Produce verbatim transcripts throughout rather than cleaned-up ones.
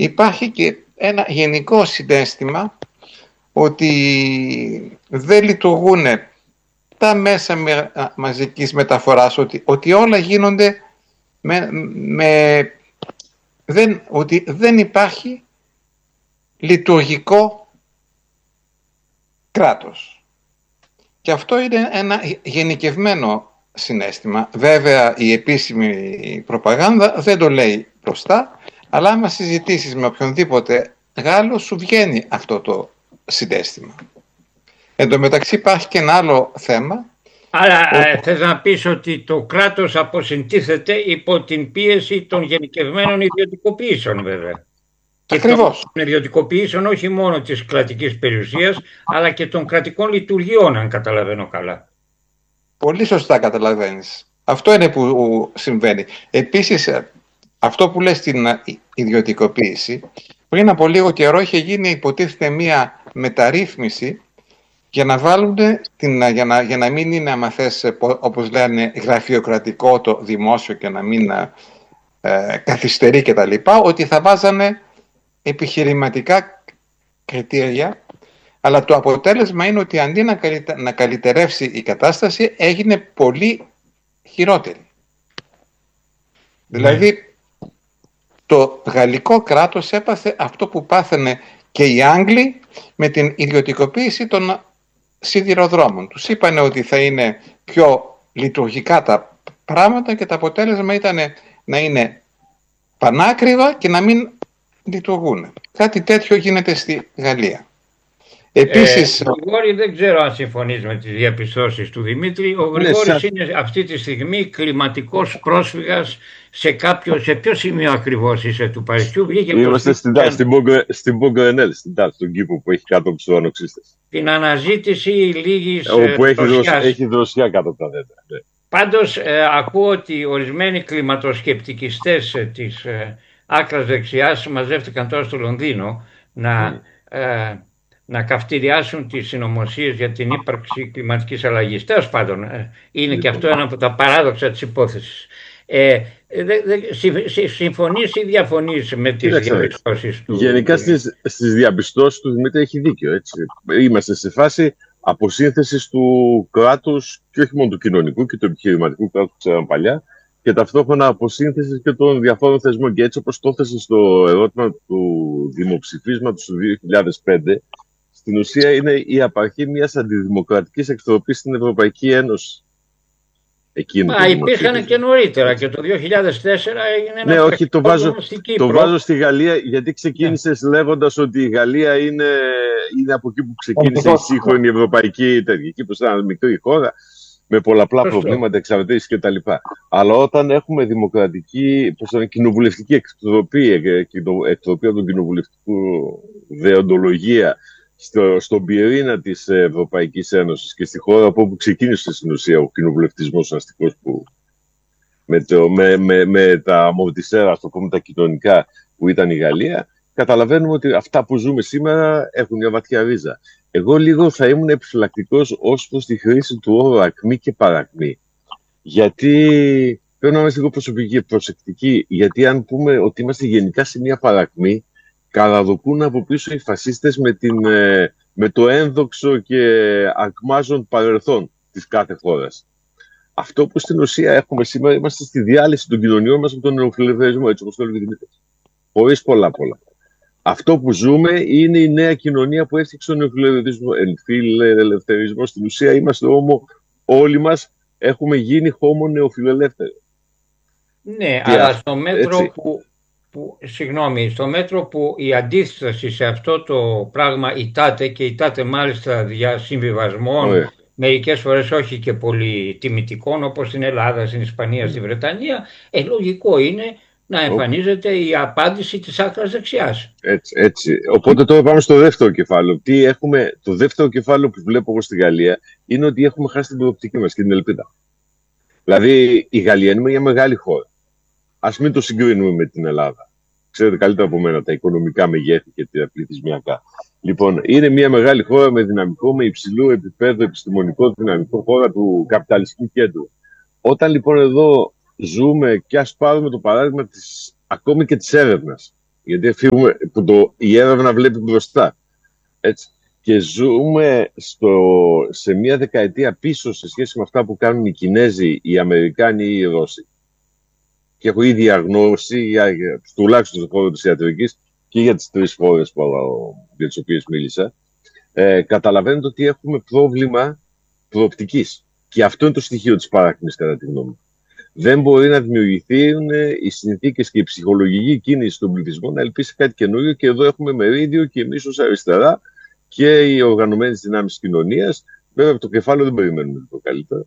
υπάρχει και ένα γενικό συναίσθημα ότι δεν λειτουργούν τα μέσα με, μαζικής μεταφοράς, ότι, ότι όλα γίνονται με, με, δεν, ότι δεν υπάρχει λειτουργικό κράτος. Και αυτό είναι ένα γενικευμένο συναίσθημα. Βέβαια η επίσημη προπαγάνδα δεν το λέει μπροστά, αλλά άμα συζητήσεις με οποιονδήποτε Γάλλο σου βγαίνει αυτό το συναίσθημα. Εν τω μεταξύ υπάρχει και ένα άλλο θέμα. Άρα ο... θες να πεις ότι το κράτος αποσυντίθεται υπό την πίεση των γενικευμένων ιδιωτικοποιήσεων, βέβαια. Ακριβώς. Και των ιδιωτικοποιήσεων όχι μόνο της κρατικής περιουσίας, αλλά και των κρατικών λειτουργιών, αν καταλαβαίνω καλά. Πολύ σωστά καταλαβαίνεις. Αυτό είναι που συμβαίνει. Επίσης, αυτό που λες στην ιδιωτικοποίηση, πριν από λίγο καιρό είχε γίνει υποτίθεται μία μεταρρύθμιση για να βάλουν, την, για, να, για να μην είναι, άμα θες, όπως λένε, γραφειοκρατικό το δημόσιο και να μην ε, καθυστερεί και τα λοιπά, ότι θα βάζανε επιχειρηματικά κριτήρια, αλλά το αποτέλεσμα είναι ότι αντί να, καλυτε, να καλυτερεύσει η κατάσταση, έγινε πολύ χειρότερη. Mm. Δηλαδή, το γαλλικό κράτος έπαθε αυτό που πάθαινε και οι Άγγλοι με την ιδιωτικοποίηση των σιδηροδρόμων. Τους είπανε ότι θα είναι πιο λειτουργικά τα πράγματα και το αποτέλεσμα ήταν να είναι πανάκριβα και να μην λειτουργούν. Κάτι τέτοιο γίνεται στη Γαλλία. Επίσης, ε, ο Γρηγόρη, δεν ξέρω αν συμφωνείς με τις διαπιστώσεις του Δημήτρη. Ο Γρηγόρης ναι, είναι αυτή τη στιγμή κλιματικός πρόσφυγας σε, κάποιο, σε ποιο σημείο ακριβώς είσαι του Παρισιού? Είμαστε στην Πογκρενέλ, στην Τάρ, στον κήπο που έχει κάτω από τους ουρανοξύστες. Την αναζήτηση λίγης όπου έχει, δροσιάς. έχει δροσιά κάτω από τα δέντρα. Ναι. Πάντως ε, ακούω ότι ορισμένοι κλιματοσκεπτικιστές ε, της ε, άκρας δεξιάς μαζεύτηκαν τώρα στο Λονδίνο να... Mm. Ε, να καυτηριάσουν τις συνωμοσίες για την ύπαρξη κλιματικής αλλαγής. Τέλος πάντων, είναι και αυτό ένα από τα παράδοξα της υπόθεσης. Ε, δε, δε, συ, συμφωνείς ή διαφωνείς με τις διαπιστώσεις του? Γενικά στις, στις διαπιστώσεις του Δημήτρη έχει δίκιο. Έτσι. Είμαστε σε φάση αποσύνθεσης του κράτους και όχι μόνο του κοινωνικού και του επιχειρηματικού κράτους που ξέραμε παλιά, και ταυτόχρονα αποσύνθεσης και των διαφόρων θεσμών. Και έτσι όπως το έθεσε στο ερώτημα του δημοψηφίσματος του δύο χιλιάδες πέντε, στην ουσία είναι η απαρχή μιας αντιδημοκρατικής εκτροπής στην Ευρωπαϊκή Ένωση. Εκείνο Μα υπήρχαν και νωρίτερα και το δύο χιλιάδες τέσσερα έγινε ένα... Ναι, όχι, το βάζω, το βάζω στη Γαλλία γιατί ξεκίνησες yeah. λέγοντας ότι η Γαλλία είναι, είναι από εκεί που ξεκίνησε oh, η σύγχρονη ευρωπαϊκή τέτοια. Εκεί που ήταν μικρή χώρα με πολλαπλά Φωστό. προβλήματα, εξαρτήσεις κτλ. Αλλά όταν έχουμε δημοκρατική, πώς είναι, κοινοβουλευτική εκτροπή, εκτροπή από τον κοινοβουλευτικού δεοντολογία, Στο, στον πυρήνα της Ευρωπαϊκής Ένωσης και στη χώρα από όπου ξεκίνησε στην ουσία ο κοινοβουλευτισμός αστικός που με, το, με, με, με τα αμορτισέρα, το πούμε, τα κοινωνικά που ήταν η Γαλλία, καταλαβαίνουμε ότι αυτά που ζούμε σήμερα έχουν μια βαθιά ρίζα. Εγώ λίγο θα ήμουν επιφυλακτικός ως προς τη χρήση του όρου ακμή και παρακμή. Γιατί πρέπει να είμαστε λίγο προσωπικοί και προσεκτικοί, γιατί αν πούμε ότι είμαστε γενικά σε μια παρακμή, καραδοκούν από πίσω οι φασίστες με, την, με το ένδοξο και ακμάζον παρελθόν της κάθε χώρας. Αυτό που στην ουσία έχουμε σήμερα, είμαστε στη διάλυση των κοινωνιών μας από τον νεοφιλελευθερισμό, έτσι όπως το έλεγε Δημήτρης. Χωρίς πολλά πολλά. Αυτό που ζούμε είναι η νέα κοινωνία που έφτιαξε τον νεοφιλελευθερισμό. Στην ουσία είμαστε όμως όλοι μας έχουμε γίνει χώμο νεοφιλελεύθεροι. Ναι, και αλλά α, στο μέτρο έτσι. που... Που, συγγνώμη, στο μέτρο που η αντίσταση σε αυτό το πράγμα ητάται και ητάται μάλιστα δια συμβιβασμών, oh, yeah. μερικές φορές όχι και πολύ τιμητικών, όπως στην Ελλάδα, στην Ισπανία, mm. στη Βρετανία, ε, λογικό είναι να εμφανίζεται okay. η απάντηση της άκρας δεξιάς. Έτσι, έτσι. Οπότε τώρα πάμε στο δεύτερο κεφάλαιο. Τι έχουμε, το δεύτερο κεφάλαιο που βλέπω εγώ στη Γαλλία είναι ότι έχουμε χάσει την προοπτική μας και την ελπίδα. Δηλαδή η Γαλλία είναι μια μεγάλη χώρα. Ας μην το συγκρίνουμε με την Ελλάδα. Ξέρετε καλύτερα από μένα τα οικονομικά μεγέθη και τα πληθυσμιακά. Λοιπόν, είναι μια μεγάλη χώρα με δυναμικό, με υψηλό επίπεδο επιστημονικό δυναμικό, χώρα του καπιταλιστικού κέντρου. Όταν λοιπόν εδώ ζούμε, και ας πάρουμε το παράδειγμα της, ακόμη και της έρευνας. Γιατί φύγουμε, που το, η έρευνα βλέπει μπροστά. Έτσι. Και ζούμε στο, σε μια δεκαετία πίσω σε σχέση με αυτά που κάνουν οι Κινέζοι, οι Αμερικάνοι ή οι Ρώσοι. Και έχω ήδη αγνώσει, για, τουλάχιστον στον χώρο της ιατρικής και για τις τρεις χώρες για τις οποίες μίλησα, ε, καταλαβαίνετε ότι έχουμε πρόβλημα προοπτικής. Και αυτό είναι το στοιχείο της παράκμης, κατά τη γνώμη μου. Δεν μπορεί να δημιουργηθούν οι συνθήκες και η ψυχολογική κίνηση στον πληθυσμό να ελπίσει κάτι καινούριο, και εδώ έχουμε μερίδιο και εμείς ως αριστερά και οι οργανωμένες δυνάμεις της κοινωνίας. Βέβαια, από το κεφάλαιο δεν περιμένουμε το καλύτερο.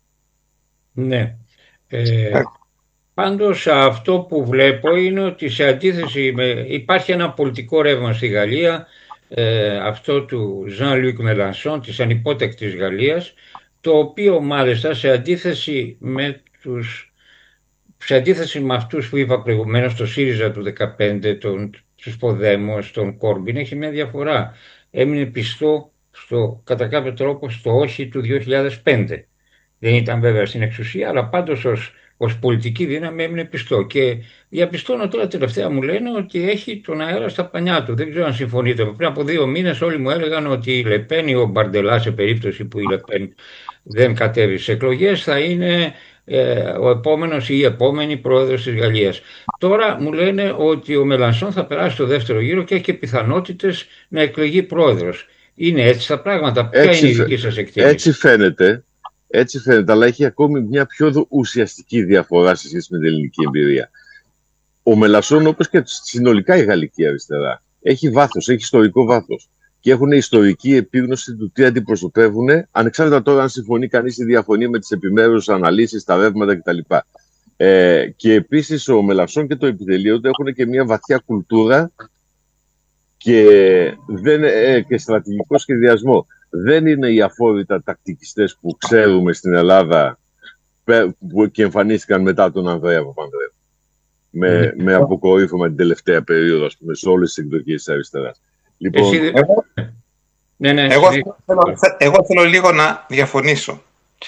Ναι. Ε, πάντως αυτό που βλέπω είναι ότι σε αντίθεση με, υπάρχει ένα πολιτικό ρεύμα στη Γαλλία, ε, αυτό του Jean-Luc Mélenchon, της ανυπότακτης Γαλλίας, το οποίο μάλιστα σε αντίθεση με τους σε αντίθεση με αυτούς που είπα προηγουμένως, το ΣΥΡΙΖΑ του δεκαπέντε, τον, τους Ποδέμος, τον Κόρμπιν, έχει μια διαφορά. Έμεινε πιστό στο, κατά κάποιο τρόπο στο όχι του δύο χιλιάδες πέντε. Δεν ήταν βέβαια στην εξουσία, αλλά πάντως ως, ως πολιτική δύναμη έμεινε πιστό. Και διαπιστώνω τώρα τελευταία, μου λένε ότι έχει τον αέρα στα πανιά του. Δεν ξέρω αν συμφωνείτε. Πριν από δύο μήνες όλοι μου έλεγαν ότι η Λεπέν ή ο Μπαρντελά, σε περίπτωση που η Λεπέν δεν κατέβει σε εκλογές, θα είναι ε, ο επόμενος ή η επόμενη πρόεδρος της Γαλλίας. Τώρα μου λένε ότι ο Μελανσόν θα περάσει στο δεύτερο γύρο και έχει και πιθανότητες να εκλεγεί πρόεδρος. Είναι έτσι τα πράγματα? Ποια έτσι, είναι η δική σας εκτίμηση? Έτσι φαίνεται, έτσι φαίνεται, αλλά έχει ακόμη μια πιο ουσιαστική διαφορά σε σχέση με την ελληνική εμπειρία. Ο Μελανσόν, όπως και συνολικά η γαλλική αριστερά, έχει βάθος, έχει ιστορικό βάθος. Και έχουν ιστορική επίγνωση του τι αντιπροσωπεύουν, ανεξάρτητα τώρα αν συμφωνεί κανείς ή διαφωνεί με τις επιμέρους αναλύσεις, τα ρεύματα κτλ. Ε, και επίσης ο Μελανσόν και το επιτελείο του έχουν και μια βαθιά κουλτούρα και, δεν, ε, και στρατηγικό σχεδιασμό. Δεν είναι οι αφόρητα τακτικιστές που ξέρουμε στην Ελλάδα που και εμφανίστηκαν μετά τον Ανδρέα Παπανδρέου. Με, mm. με αποκορύφωμα την τελευταία περίοδο, ας πούμε, σε όλες τις εκδοχές της αριστεράς. Λοιπόν, Εσύ... εγώ... Ναι, ναι, εγώ, θέλω, εγώ θέλω λίγο να διαφωνήσω.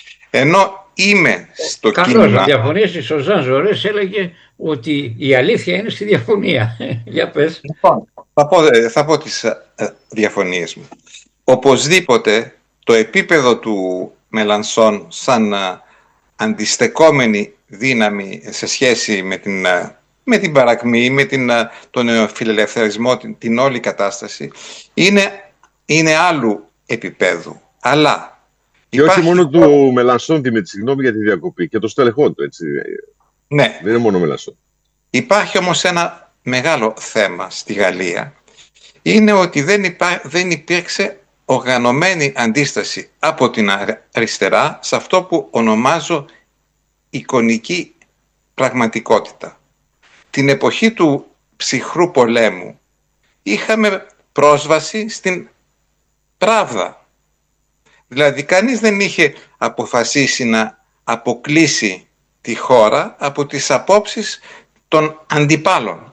Ενώ είμαι στο Καλώς, κίνημα... να διαφωνήσεις. Ο Ζαν Ζορές έλεγε ότι η αλήθεια είναι στη διαφωνία. Για πες. Λοιπόν, θα πω, θα πω τις ε, διαφωνίες μου. Οπωσδήποτε το επίπεδο του Μελανσόν σαν ε, αντιστεκόμενη δύναμη σε σχέση με την... Ε, με την παρακμή, με την, τον νεοφιλελευθερισμό, την, την όλη κατάσταση, είναι, είναι άλλου επίπεδου. Αλλά και υπάρχει... όχι μόνο του Μελανσόν, με τη συγγνώμη για τη διακοπή, και το στελεχών του, έτσι. Ναι. Δεν είναι μόνο Μελανσόν. Υπάρχει όμως ένα μεγάλο θέμα στη Γαλλία. Είναι ότι δεν, υπά... δεν υπήρξε οργανωμένη αντίσταση από την αριστερά σε αυτό που ονομάζω εικονική πραγματικότητα. Την εποχή του ψυχρού πολέμου είχαμε πρόσβαση στην Πράβδα. Δηλαδή κανείς δεν είχε αποφασίσει να αποκλείσει τη χώρα από τις απόψεις των αντιπάλων.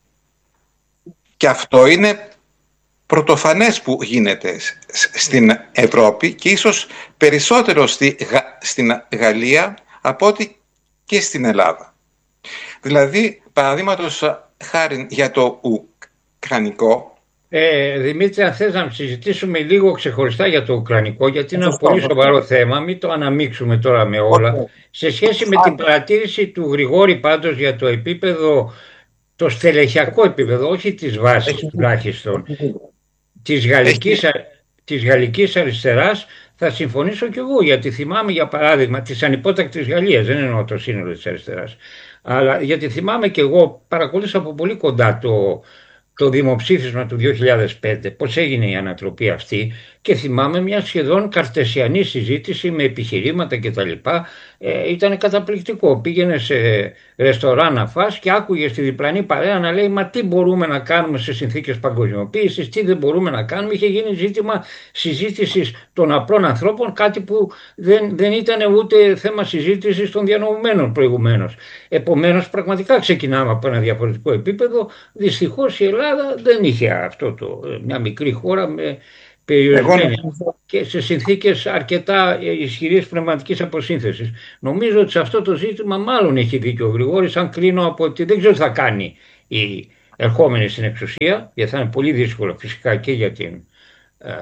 Και αυτό είναι πρωτοφανές που γίνεται στην Ευρώπη και ίσως περισσότερο στη, στην Γαλλία από ότι και στην Ελλάδα. Δηλαδή, παραδείγματος χάρη για το Ουκρανικό. Ε, Δημήτρη, αν θες να συζητήσουμε λίγο ξεχωριστά για το Ουκρανικό, γιατί είναι ένα πολύ σοβαρό θέμα, μην το αναμίξουμε τώρα με όλα. Okay. Σε σχέση με την παρατήρηση του Γρηγόρη πάντως για το επίπεδο, το στελεχειακό επίπεδο, όχι της βάσης τουλάχιστον, της γαλλικής, της γαλλικής αριστεράς, θα συμφωνήσω κι εγώ, γιατί θυμάμαι για παράδειγμα της ανυπότακτης Γαλλίας, δεν εννοώ το σύνολο της αριστεράς. Αλλά γιατί θυμάμαι και εγώ, παρακολούθησα από πολύ κοντά το, το δημοψήφισμα του δύο χιλιάδες πέντε, πώς έγινε η ανατροπή αυτή, και θυμάμαι μια σχεδόν καρτεσιανή συζήτηση με επιχειρήματα κτλ. Ε, ήταν καταπληκτικό. Πήγαινε σε ρεστοράν να φας και άκουγε στη διπλανή παρέα να λέει «Μα τι μπορούμε να κάνουμε σε συνθήκες παγκοσμιοποίησης, τι δεν μπορούμε να κάνουμε». Είχε γίνει ζήτημα συζήτησης των απλών ανθρώπων, κάτι που δεν, δεν ήταν ούτε θέμα συζήτησης των διανοουμένων προηγουμένως. Επομένως, πραγματικά ξεκινάμε από ένα διαφορετικό επίπεδο. Δυστυχώς η Ελλάδα δεν είχε αυτό το, μια μικρή χώρα με περιορισμένη και σε συνθήκες αρκετά ισχυρής πνευματικής αποσύνθεσης. Νομίζω ότι σε αυτό το ζήτημα μάλλον έχει δίκιο ο Γρηγόρης, αν κρίνω από ότι δεν ξέρω τι θα κάνει η, ερχόμενη στην εξουσία, γιατί θα είναι πολύ δύσκολο φυσικά και για την ε,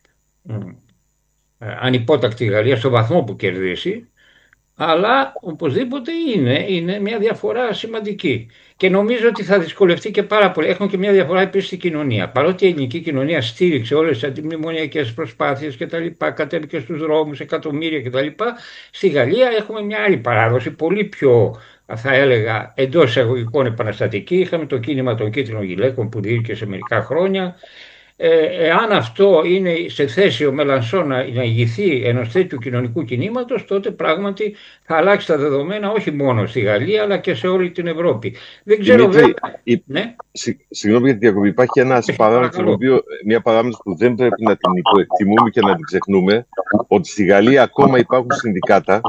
ε, ανυπότακτη Γαλλία στο βαθμό που κερδίσει, αλλά οπωσδήποτε είναι, είναι μια διαφορά σημαντική. Και νομίζω ότι θα δυσκολευτεί και πάρα πολύ. Έχουμε και μια διαφορά επίσης στην κοινωνία. Παρότι η ελληνική κοινωνία στήριξε όλες τις αντιμνημονιακές προσπάθειες κτλ., κατέβηκε στους δρόμους εκατομμύρια κτλ., στη Γαλλία έχουμε μια άλλη παράδοση, πολύ πιο, θα έλεγα, εντός εισαγωγικών επαναστατική. Είχαμε το κίνημα των κίτρινων γυλαίκων που διήρκε σε μερικά χρόνια. Ε, εάν αυτό είναι σε θέση ο Μελανσόν να, να ηγηθεί ενός τέτοιου κοινωνικού κινήματος, τότε πράγματι θα αλλάξει τα δεδομένα όχι μόνο στη Γαλλία αλλά και σε όλη την Ευρώπη. Δεν ξέρω βέβαια. Η... Ναι? Συγγνώμη για τη διακοπή. Υπάρχει ένας παράμετρος, μια παράμετρος που δεν πρέπει να την υποεκτιμούμε και να την ξεχνούμε, ότι στη Γαλλία ακόμα υπάρχουν συνδικάτα.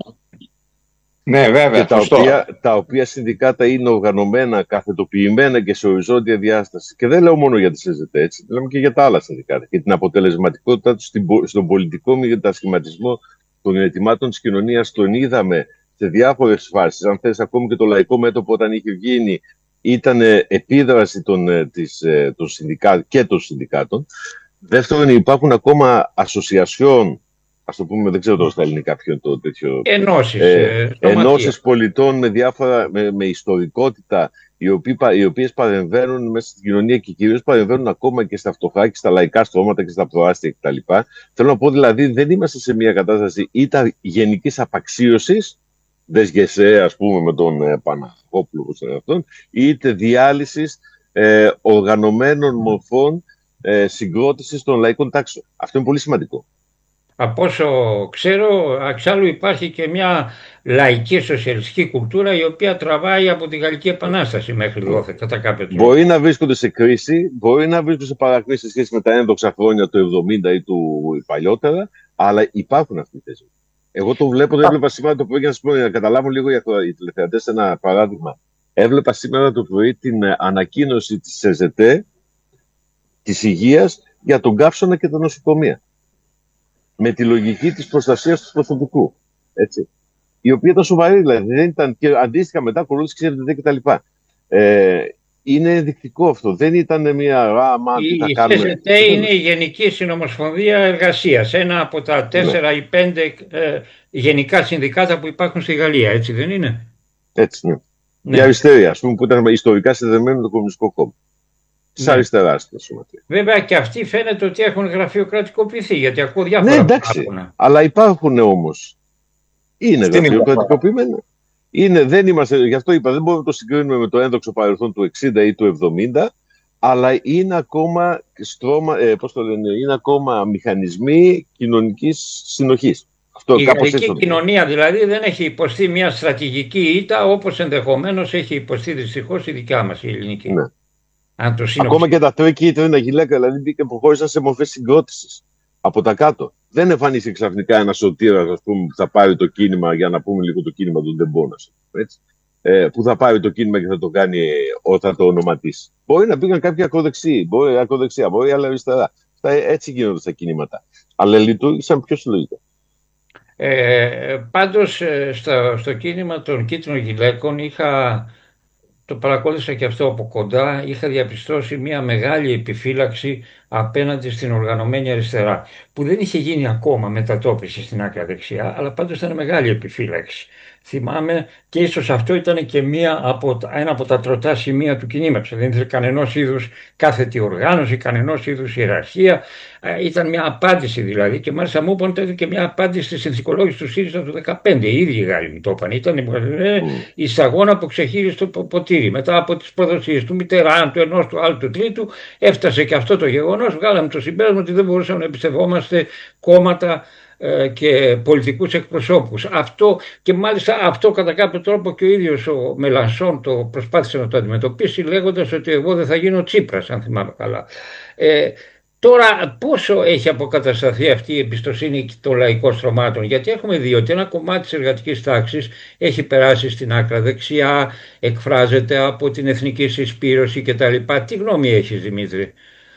Ναι, βέβαια. Τα οποία, τα οποία συνδικάτα είναι οργανωμένα, καθετοποιημένα και σε οριζόντια διάσταση. Και δεν λέω μόνο για τις ΕΖΕΤ, έτσι, λέμε και για τα άλλα συνδικάτα. Και την αποτελεσματικότητα του στον πολιτικό μετασχηματισμό των ετοιμάτων της κοινωνίας τον είδαμε σε διάφορες φάσεις. Αν θες, ακόμη και το λαϊκό μέτωπο όταν είχε γίνει ήταν επίδραση των, της, των συνδικάτων και των συνδικάτων. Δεύτερον, υπάρχουν ακόμα ασοσιασιών, ας το πούμε, δεν ξέρω τώρα στα ελληνικά ποιο είναι το τέτοιο. Ενώσεις. Ε, ενώσεις πολιτών με διάφορα, με, με ιστορικότητα, οι, οποίοι, οι οποίες παρεμβαίνουν μέσα στην κοινωνία και κυρίως παρεμβαίνουν ακόμα και στα φτωχά και στα λαϊκά στρώματα και στα προάστια κτλ. Θέλω να πω δηλαδή, δεν είμαστε σε μια κατάσταση είτε γενικής απαξίωσης, δες γεσέ, ας πούμε, με τον ε, Παναγόπουλο, αυτόν, είτε διάλυσης ε, οργανωμένων μορφών ε, συγκρότησης των λαϊκών τάξεων. Αυτό είναι πολύ σημαντικό. Από όσο ξέρω, εξάλλου υπάρχει και μια λαϊκή σοσιαλιστική κουλτούρα η οποία τραβάει από τη Γαλλική Επανάσταση μέχρι δώδεκα κατά κάποιο τρόπο. Μπορεί να βρίσκονται σε κρίση, μπορεί να βρίσκονται σε παρακρίση σε σχέση με τα ένδοξα χρόνια του εβδομήντα ή του παλιότερα, αλλά υπάρχουν αυτοί οι θέσει. Εγώ το βλέπω, το έβλεπα σήμερα το πρωί, για να, πω, για να καταλάβω λίγο για οι τηλεθεατές ένα παράδειγμα. Έβλεπα σήμερα το πρωί την ανακοίνωση της ΕΖΕΤ, της υγείας, για τον καύσωνα και τα νοσοκομεία. Με τη λογική της προστασίας του προσωπικού. Έτσι. Η οποία ήταν σοβαρή, δηλαδή. Δεν ήταν, και αντίστοιχα μετά ακολούθησε, ξέρετε, κτλ. Ε, είναι ενδεικτικό αυτό. Δεν ήταν μια ράμα. Η, η ΣΕΖΕΤ είναι η Γενική Συνομοσπονδία Εργασίας. Ένα από τα τέσσερα ναι. ή πέντε ε, γενικά συνδικάτα που υπάρχουν στη Γαλλία. Έτσι δεν είναι? Έτσι, ναι. ναι. Η αριστερή, ας πούμε, που ήταν ιστορικά συνδεδεμένη με το Κομμουνιστικό Κόμμα. Τη αριστερά στην σωματεία. Βέβαια και αυτοί φαίνεται ότι έχουν γραφειοκρατικοποιηθεί, γιατί ακούω διάφορα. Ναι, εντάξει. Αλλά υπάρχουν όμως. Είναι γραφειοκρατικοποιημένα. Είναι, δεν είμαστε, γι' αυτό είπα, δεν μπορούμε να το συγκρίνουμε με το ένδοξο παρελθόν του εξήντα ή του εβδομήντα, αλλά είναι ακόμα, στρώμα, ε, πώς το λένε, είναι ακόμα μηχανισμοί κοινωνικής συνοχής. Αυτό, η γαλλική κοινωνία δηλαδή δεν έχει υποστεί μια στρατηγική ήττα όπως ενδεχομένως έχει υποστεί δυστυχώς η δικιά μας η ελληνική. Ναι. Ακόμα και τα τρία κίτρινα γυλαίκα, δηλαδή μπήκαν, προχώρησαν σε μορφές συγκρότησης από τα κάτω. Δεν εμφανίστηκε ξαφνικά ένα σωτήρας, ας πούμε, που θα πάρει το κίνημα, για να πούμε λίγο το κίνημα του Ντεμπόνας, ε, που θα πάρει το κίνημα και θα το κάνει, θα το ονοματίσει. Μπορεί να πήγαν κάποιοι ακροδεξιοί, μπορεί ακροδεξιά, μπορεί άλλα αριστερά. Έτσι γίνονται στα κινήματα. Αλλά λειτουργήσαν πιο συλλογικά. Ε, πάντως στο, στο κίνημα των κίτρινων γυλαίκων είχα. Το παρακολούθησα και αυτό από κοντά, είχα διαπιστώσει μια μεγάλη επιφύλαξη απέναντι στην οργανωμένη αριστερά, που δεν είχε γίνει ακόμα μετατόπιση στην άκρα δεξιά, αλλά πάντως ήταν μεγάλη επιφύλαξη. Θυμάμαι και ίσως αυτό ήταν και μία από, ένα από τα τροτά σημεία του κινήματος. Δεν ήθελε κανενός είδους κάθετη οργάνωση, κανενός είδους ιεραρχία. Ήταν μια απάντηση δηλαδή, και μάλιστα μου είπαν ότι και μια απάντηση στη συνθηκολόγηση του ΣΥΡΙΖΑ του δεκαπέντε. Οι ίδιοι οι Γάλλοι μου το είπαν. Ήταν η σταγόνα που ξεχύρισε το ποτήρι. Μετά από τις προδοσίες του Μιτεράν, του ενός, του άλλου, του τρίτου, έφτασε και αυτό το γεγονός. Βγάλαμε το συμπέρασμα ότι δεν μπορούσαμε να εμπιστευόμαστε κόμματα και πολιτικούς εκπροσώπους. Αυτό, και μάλιστα αυτό κατά κάποιο τρόπο και ο ίδιος ο Μελανσόν το προσπάθησε να το αντιμετωπίσει, λέγοντας ότι εγώ δεν θα γίνω Τσίπρας, αν θυμάμαι καλά. Ε, τώρα πόσο έχει αποκατασταθεί αυτή η εμπιστοσύνη των λαϊκών στρωμάτων? Γιατί έχουμε δει ότι ένα κομμάτι της εργατικής τάξης έχει περάσει στην άκρα δεξιά, εκφράζεται από την εθνική συσπήρωση κτλ. Τι γνώμη έχεις, Δημήτρη?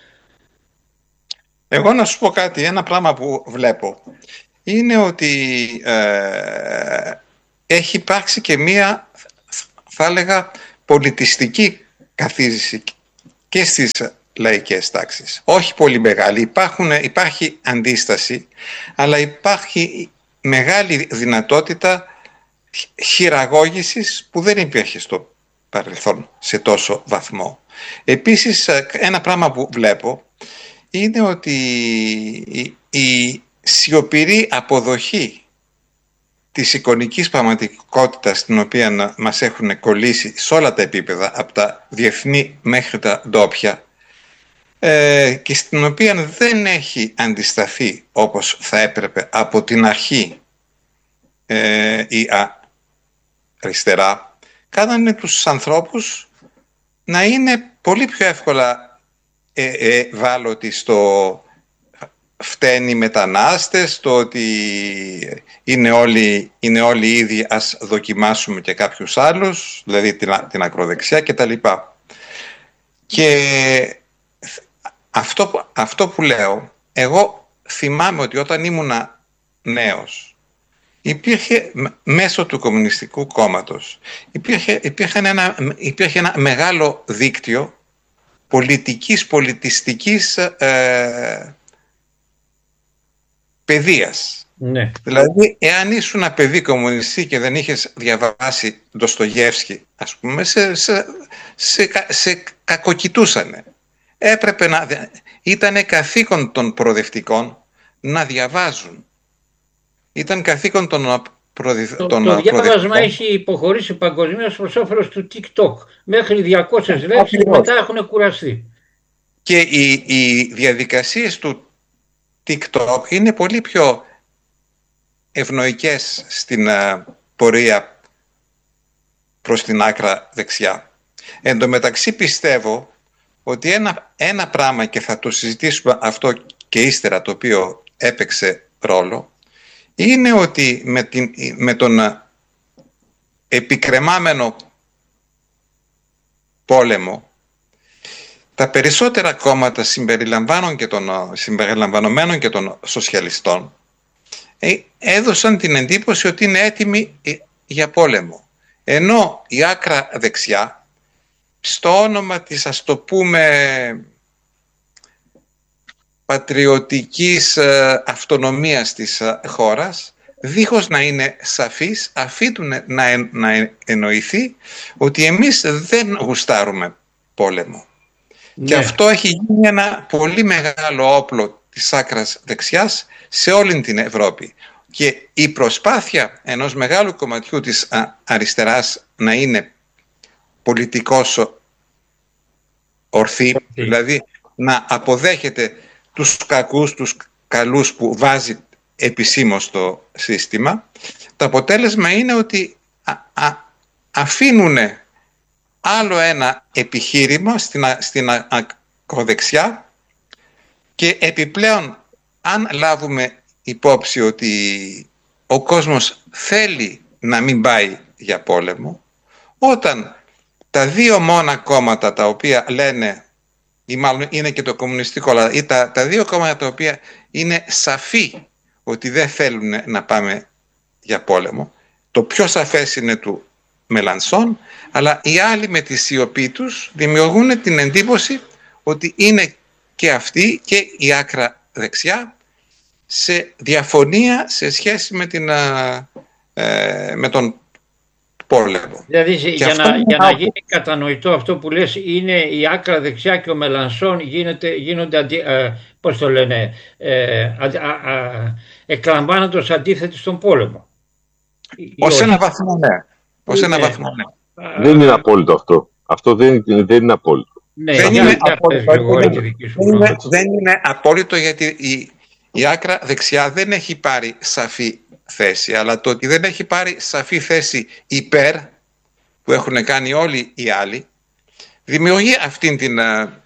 Εγώ να σου πω κάτι, ένα πράγμα που βλέπω είναι ότι ε, έχει υπάρξει και μία, θα έλεγα, πολιτιστική καθίζηση και στις λαϊκές τάξεις. Όχι πολύ μεγάλη. Υπάρχουν, υπάρχει αντίσταση, αλλά υπάρχει μεγάλη δυνατότητα χειραγώγησης που δεν υπήρχε στο παρελθόν σε τόσο βαθμό. Επίσης, ένα πράγμα που βλέπω είναι ότι η, η σιωπηρή αποδοχή της εικονικής πραγματικότητας την οποία μας έχουν κολλήσει σε όλα τα επίπεδα, από τα διεθνή μέχρι τα ντόπια, ε, και στην οποία δεν έχει αντισταθεί όπως θα έπρεπε από την αρχή ε, η αριστερά, κάνανε τους ανθρώπους να είναι πολύ πιο εύκολα ε, ε, ευάλωτοι στο φταίνει οι μετανάστες, το ότι είναι όλοι, είναι όλοι ίδιοι, ας δοκιμάσουμε και κάποιους άλλους, δηλαδή την, την ακροδεξιά κτλ. Και αυτό, αυτό που λέω, εγώ θυμάμαι ότι όταν ήμουνα νέος, υπήρχε μέσω του Κομμουνιστικού Κόμματος, υπήρχε, υπήρχε, ένα, υπήρχε ένα μεγάλο δίκτυο πολιτικής, πολιτιστικής ε, παιδείας. Ναι. Δηλαδή, εάν ήσουν ένα παιδί κομμουνιστή και δεν είχες διαβάσει Ντοστογεύσκι, ας πούμε, σε, σε, σε, σε κακοκοιτούσανε. Έπρεπε να... Ήτανε καθήκον των προοδευτικών να διαβάζουν. Ήταν καθήκον των προοδευτικών. Το, το διάβασμα έχει υποχωρήσει παγκοσμίως προς όφελος του TikTok. Μέχρι διακόσιες λέξεις μετά έχουν κουραστεί. Και οι, οι διαδικασίες του TikTok είναι πολύ πιο ευνοϊκές στην uh, πορεία προς την άκρα δεξιά. Εν τω μεταξύ πιστεύω ότι ένα, ένα πράγμα, και θα το συζητήσουμε αυτό και ύστερα, το οποίο έπαιξε ρόλο, είναι ότι με, την, με τον uh, επικρεμάμενο πόλεμο, τα περισσότερα κόμματα συμπεριλαμβάνων και των, συμπεριλαμβανομένων και των σοσιαλιστών έδωσαν την εντύπωση ότι είναι έτοιμοι για πόλεμο. Ενώ η άκρα δεξιά, στο όνομα της, ας το πούμε, πατριωτικής αυτονομίας της χώρας, δίχως να είναι σαφής, αφήνουν να, να εννοηθεί ότι εμείς δεν γουστάρουμε πόλεμο. Ναι. Και αυτό έχει γίνει ένα πολύ μεγάλο όπλο της άκρας δεξιάς σε όλη την Ευρώπη. Και η προσπάθεια ενός μεγάλου κομματιού της αριστεράς να είναι πολιτικός ορθή, okay. δηλαδή να αποδέχεται τους κακούς, τους καλούς που βάζει επισήμως το σύστημα, το αποτέλεσμα είναι ότι αφήνουν άλλο ένα επιχείρημα στην, στην ακροδεξιά, και επιπλέον, αν λάβουμε υπόψη ότι ο κόσμος θέλει να μην πάει για πόλεμο, όταν τα δύο μόνα κόμματα τα οποία λένε, ή μάλλον είναι και το κομμουνιστικό, αλλά ή τα, τα δύο κόμματα τα οποία είναι σαφή ότι δεν θέλουν να πάμε για πόλεμο, το πιο σαφές είναι του Μελανσόν, αλλά οι άλλοι με τη σιωπή τους δημιουργούν την εντύπωση ότι είναι και αυτοί και η άκρα δεξιά σε διαφωνία σε σχέση με, την, ε, με τον πόλεμο. Δηλαδή για να, για να γίνει κατανοητό αυτό που λες, είναι η άκρα δεξιά και ο Μελανσόν γίνεται, γίνονται αντι, ε, πώς το λένε, ε, α, α, α, εκλαμβάνοντος αντίθετοι στον πόλεμο. Ως ένα βαθμό, ναι. Ως ένα βαθμό, ναι. Δεν είναι απόλυτο αυτό. Αυτό δεν, δεν είναι απόλυτο. Ναι, δεν, είναι απόλυτο, είναι, δεν είναι απόλυτο, γιατί η, η άκρα δεξιά δεν έχει πάρει σαφή θέση, αλλά το ότι δεν έχει πάρει σαφή θέση υπέρ, που έχουν κάνει όλοι οι άλλοι, δημιουργεί αυτήν την,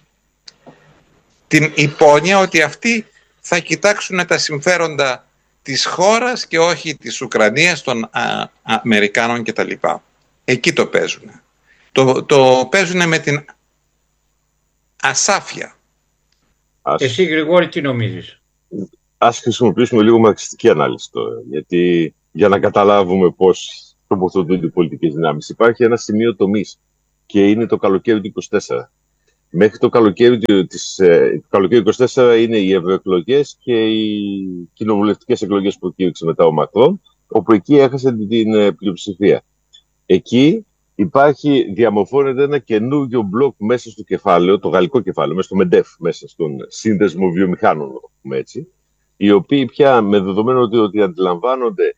την υπόνοια ότι αυτοί θα κοιτάξουν τα συμφέροντα της χώρας και όχι της Ουκρανίας, των α, Αμερικάνων κτλ. Εκεί το παίζουν. Το, το παίζουν με την ασάφεια. Ας... Εσύ, Γρηγόρη, τι νομίζεις? Ας χρησιμοποιήσουμε λίγο μαρξιστική ανάλυση τώρα, γιατί για να καταλάβουμε πώς τοποθετούνται οι πολιτικές δυνάμεις. Υπάρχει ένα σημείο τομής και είναι το καλοκαίρι του είκοσι τέσσερα. Μέχρι το καλοκαίρι, της, το καλοκαίρι είκοσι τέσσερα είναι οι ευρωεκλογές και οι κοινοβουλευτικές εκλογές που κήρυξε μετά ο Μακρόν, όπου εκεί έχασε την πλειοψηφία. Εκεί υπάρχει, διαμορφώνεται ένα καινούργιο μπλοκ μέσα στο κεφάλαιο, το γαλλικό κεφάλαιο, μέσα στο ΜΕΝΤΕΦ, μέσα στον σύνδεσμο βιομηχάνων, έτσι, οι οποίοι πια με δεδομένο ότι, ότι αντιλαμβάνονται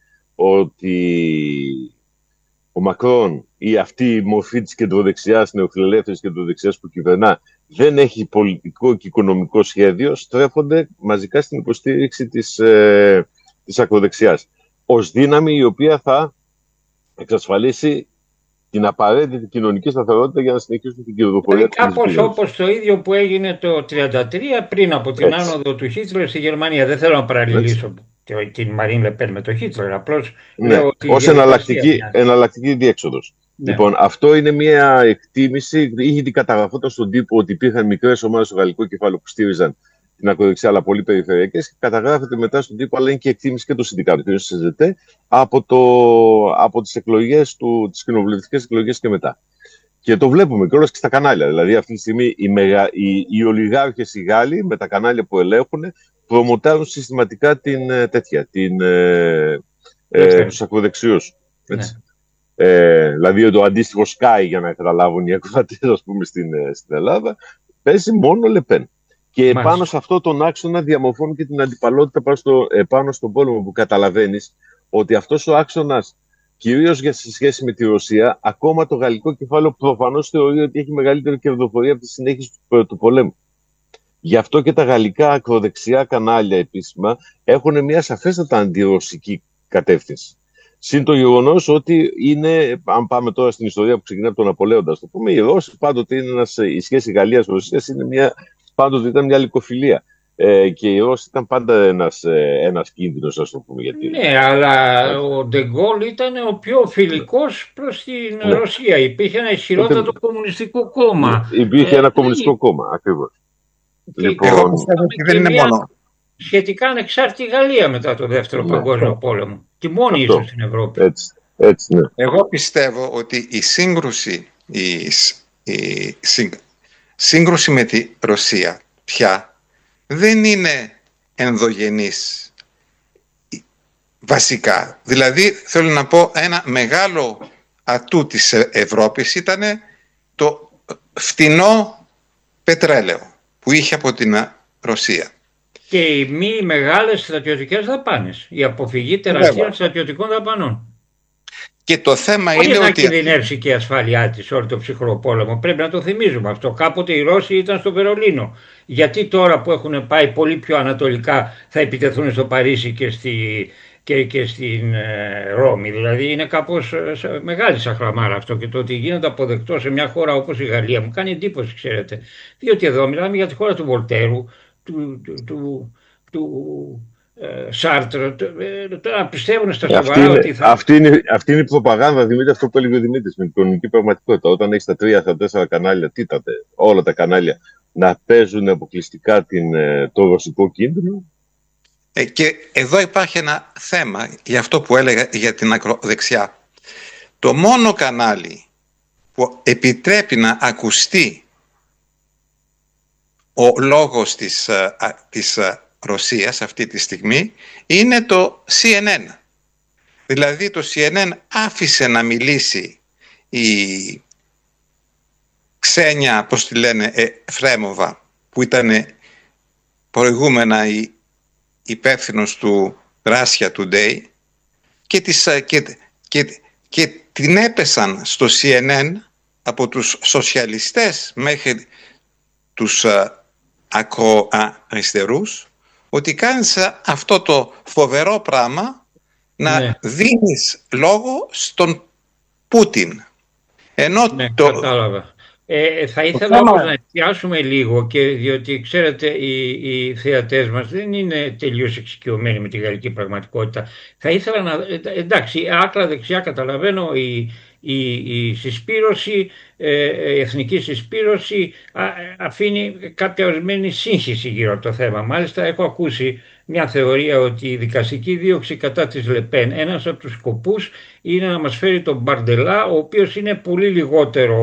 ότι ο Μακρόν ή αυτή η μορφή της κεντροδεξιάς, νεοφιλελεύθερης κεντροδεξιάς που κυβερνά, δεν έχει πολιτικό και οικονομικό σχέδιο, στρέφονται μαζικά στην υποστήριξη της, ε, της ακροδεξιάς. Ως δύναμη η οποία θα εξασφαλίσει την απαραίτητη κοινωνική σταθερότητα για να συνεχίσουν την κερδοφορία. Κάπως όπως το ίδιο που έγινε το χίλια εννιακόσια τριάντα τρία πριν από την Έτσι. άνοδο του Χίτλερ στη Γερμανία. Δεν θέλω να παραλληλήσω Έτσι. την Μαρίν Λεπέν με τον Χίτλερ. Απλώς ναι, ως εναλλακτική, εναλλακτική διέξοδος. Ναι. Λοιπόν, αυτό είναι μια εκτίμηση. Είχε την καταγραφόταν στον τύπο ότι υπήρχαν μικρές ομάδες στο γαλλικό κεφάλαιο που στήριζαν την ακροδεξιά, αλλά πολύ περιφερειακές, και καταγράφεται μετά στον τύπο, αλλά είναι και εκτίμηση και το συνδικάτο, και συζητείται από, το, από τις εκλογές, του, τις κοινοβουλευτικές εκλογές και μετά. Και το βλέπουμε κιόλας και στα κανάλια. Δηλαδή, αυτή τη στιγμή οι, μεγα, οι, οι ολιγάρχες οι Γάλλοι με τα κανάλια που ελέγχουν προμοτάρουν συστηματικά την τέτοια, την, ε, ε, τους ακροδεξιούς. Ναι. Ε, δηλαδή, το αντίστοιχο Sky, για να καταλάβουν οι ακροατές, ας πούμε, στην, στην Ελλάδα, παίζει μόνο Λεπέν. Και Μάλιστα. πάνω σε αυτό τον άξονα διαμορφώνει και την αντιπαλότητα πάνω, στο, πάνω στον πόλεμο, που καταλαβαίνεις ότι αυτός ο άξονας, κυρίως για σε σχέση με τη Ρωσία, ακόμα το γαλλικό κεφάλαιο προφανώς θεωρεί ότι έχει μεγαλύτερη κερδοφορία από τη συνέχιση του, του πολέμου. Γι' αυτό και τα γαλλικά ακροδεξιά κανάλια επίσημα έχουν μια σαφέστατα αντιρωσική κατεύθυνση. Συν το γεγονός ότι είναι, αν πάμε τώρα στην ιστορία που ξεκινάει από τον Ναπολέοντα, το πούμε, οι Ρώσοι πάντοτε είναι ένας, η σχέση Γαλλίας-Ρωσίας είναι μια. Πάντοτε ήταν μια λυκοφιλία. Ε, και η Ρώση ήταν πάντα ένας, ένας κίνδυνος, ας το πούμε. Γιατί... Ναι, αλλά ε. ο Ντεγκόλ ήταν ο πιο φιλικός προς την ναι. Ρωσία. Υπήρχε ένα ισχυρότατο Είτε... κομμουνιστικό κόμμα. Υπήρχε ε, ένα κομμουνιστικό ε, κόμμα, ακριβώς. Λοιπόν... Εγώ πιστεύω ότι δεν είναι μόνο. Σχετικά ανεξάρτητη Γαλλία μετά το Δεύτερο ναι. Παγκόσμιο Πόλεμο. Τη μόνη ίσως στην Ευρώπη. Έτσι, έτσι, ναι. Εγώ πιστεύω ότι η σύγκρουση, η, η σύγκ... σύγκρουση με τη Ρωσία πια δεν είναι ενδογενής βασικά. Δηλαδή, θέλω να πω, ένα μεγάλο ατού της Ευρώπης ήταν το φτηνό πετρέλαιο που είχε από την Ρωσία. Και οι μη μεγάλες στρατιωτικές δαπάνες, η αποφυγή τεραστίων στρατιωτικών δαπανών. Και το θέμα Όχι είναι να ότι... κινδυνεύσει και η ασφάλειά της όλο το ψυχρό πόλεμο. Πρέπει να το θυμίζουμε αυτό. Κάποτε οι Ρώσοι ήταν στο Βερολίνο. Γιατί τώρα που έχουν πάει πολύ πιο ανατολικά θα επιτεθούν στο Παρίσι και, στη, και, και στην ε, Ρώμη? Δηλαδή είναι κάπως ε, μεγάλη σαχραμάρα αυτό. Και το ότι γίνεται αποδεκτό σε μια χώρα όπως η Γαλλία μου κάνει εντύπωση, ξέρετε. Διότι εδώ μιλάμε για τη χώρα του Βολτέρου, του... του, του, του Σάρτρο, τώρα πιστεύουν στα σοβαρά αυτή ότι θα... Αυτή είναι, αυτή είναι η προπαγάνδα, Δημήτρη, αυτό που έλεγε ο Δημήτρης, με την οικονομική πραγματικότητα. Όταν έχεις τα τρία, στα τέσσερα κανάλια, τι τάτε, όλα τα κανάλια, να παίζουν αποκλειστικά την, το ρωσικό κίνδυνο. Ε, και εδώ υπάρχει ένα θέμα, για αυτό που έλεγα για την ακροδεξιά. Το μόνο κανάλι που επιτρέπει να ακουστεί ο λόγος της, της Ρωσίας αυτή τη στιγμή είναι το σι εν εν. Δηλαδή το σι εν εν άφησε να μιλήσει η Ξένια, πώς τη λένε, ε, Φρέμοβα, που ήταν προηγούμενα η υπεύθυνος του Russia Today, και, τις, και, και, και την έπεσαν στο σι εν εν από τους σοσιαλιστές μέχρι τους ακροαριστερούς, ότι κάνεις αυτό το φοβερό πράγμα να ναι. δίνεις λόγο στον Πούτιν. Ενώ ναι, το... κατάλαβα. Ε, θα ήθελα όμως να εστιάσουμε λίγο, και διότι ξέρετε οι, οι θεατές μας δεν είναι τελείως εξοικειωμένοι με τη γαλλική πραγματικότητα. Θα ήθελα να... Εντάξει, άκρα δεξιά καταλαβαίνω, η, η, η συσπήρωση, η εθνική συσπήρωση α, αφήνει κάποια ορισμένη σύγχυση γύρω από το θέμα. Μάλιστα έχω ακούσει μια θεωρία ότι η δικαστική δίωξη κατά της Λεπέν, ένας από τους σκοπούς είναι να μας φέρει τον Μπαρντελά, ο οποίος είναι πολύ λιγότερο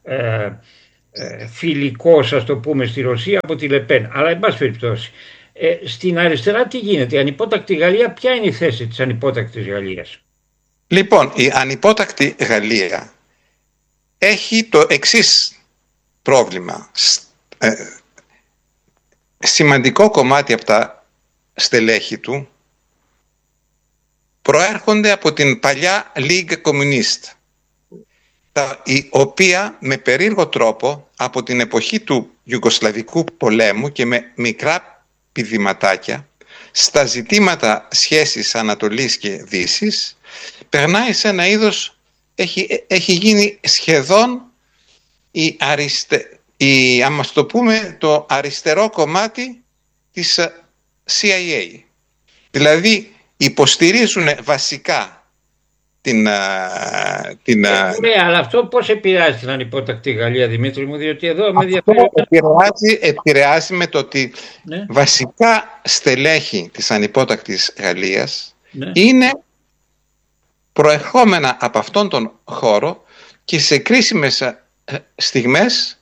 ε, ε, φιλικός, ας το πούμε, στη Ρωσία από τη Λεπέν. Αλλά εν πάση περιπτώσει, ε, στην αριστερά τι γίνεται? Η ανυπότακτη Γαλλία, ποια είναι η θέση της ανυπότακτης Γαλλίας? Λοιπόν, η ανυπότακτη Γαλλία έχει το εξής πρόβλημα. Ε, σημαντικό κομμάτι από τα στελέχη του προέρχονται από την παλιά Ligue Communiste, η οποία με περίεργο τρόπο από την εποχή του Ιουγκοσλαβικού πολέμου και με μικρά πηδηματάκια στα ζητήματα σχέσης Ανατολής και Δύσης περνάει σε ένα είδος, έχει, έχει γίνει σχεδόν η, αριστε, η, άμα το πούμε, το αριστερό κομμάτι της σι άι έι. Δηλαδή υποστηρίζουν βασικά την... την ναι, αλλά αυτό πώς επηρεάζει την ανυπότακτη Γαλλία, Δημήτρη μου, διότι εδώ με διαφέρει... επηρεάζει, επηρεάζει με το ότι ναι. βασικά στελέχη της ανυπότακτης Γαλλίας ναι. είναι προερχόμενα από αυτόν τον χώρο και σε κρίσιμες στιγμές.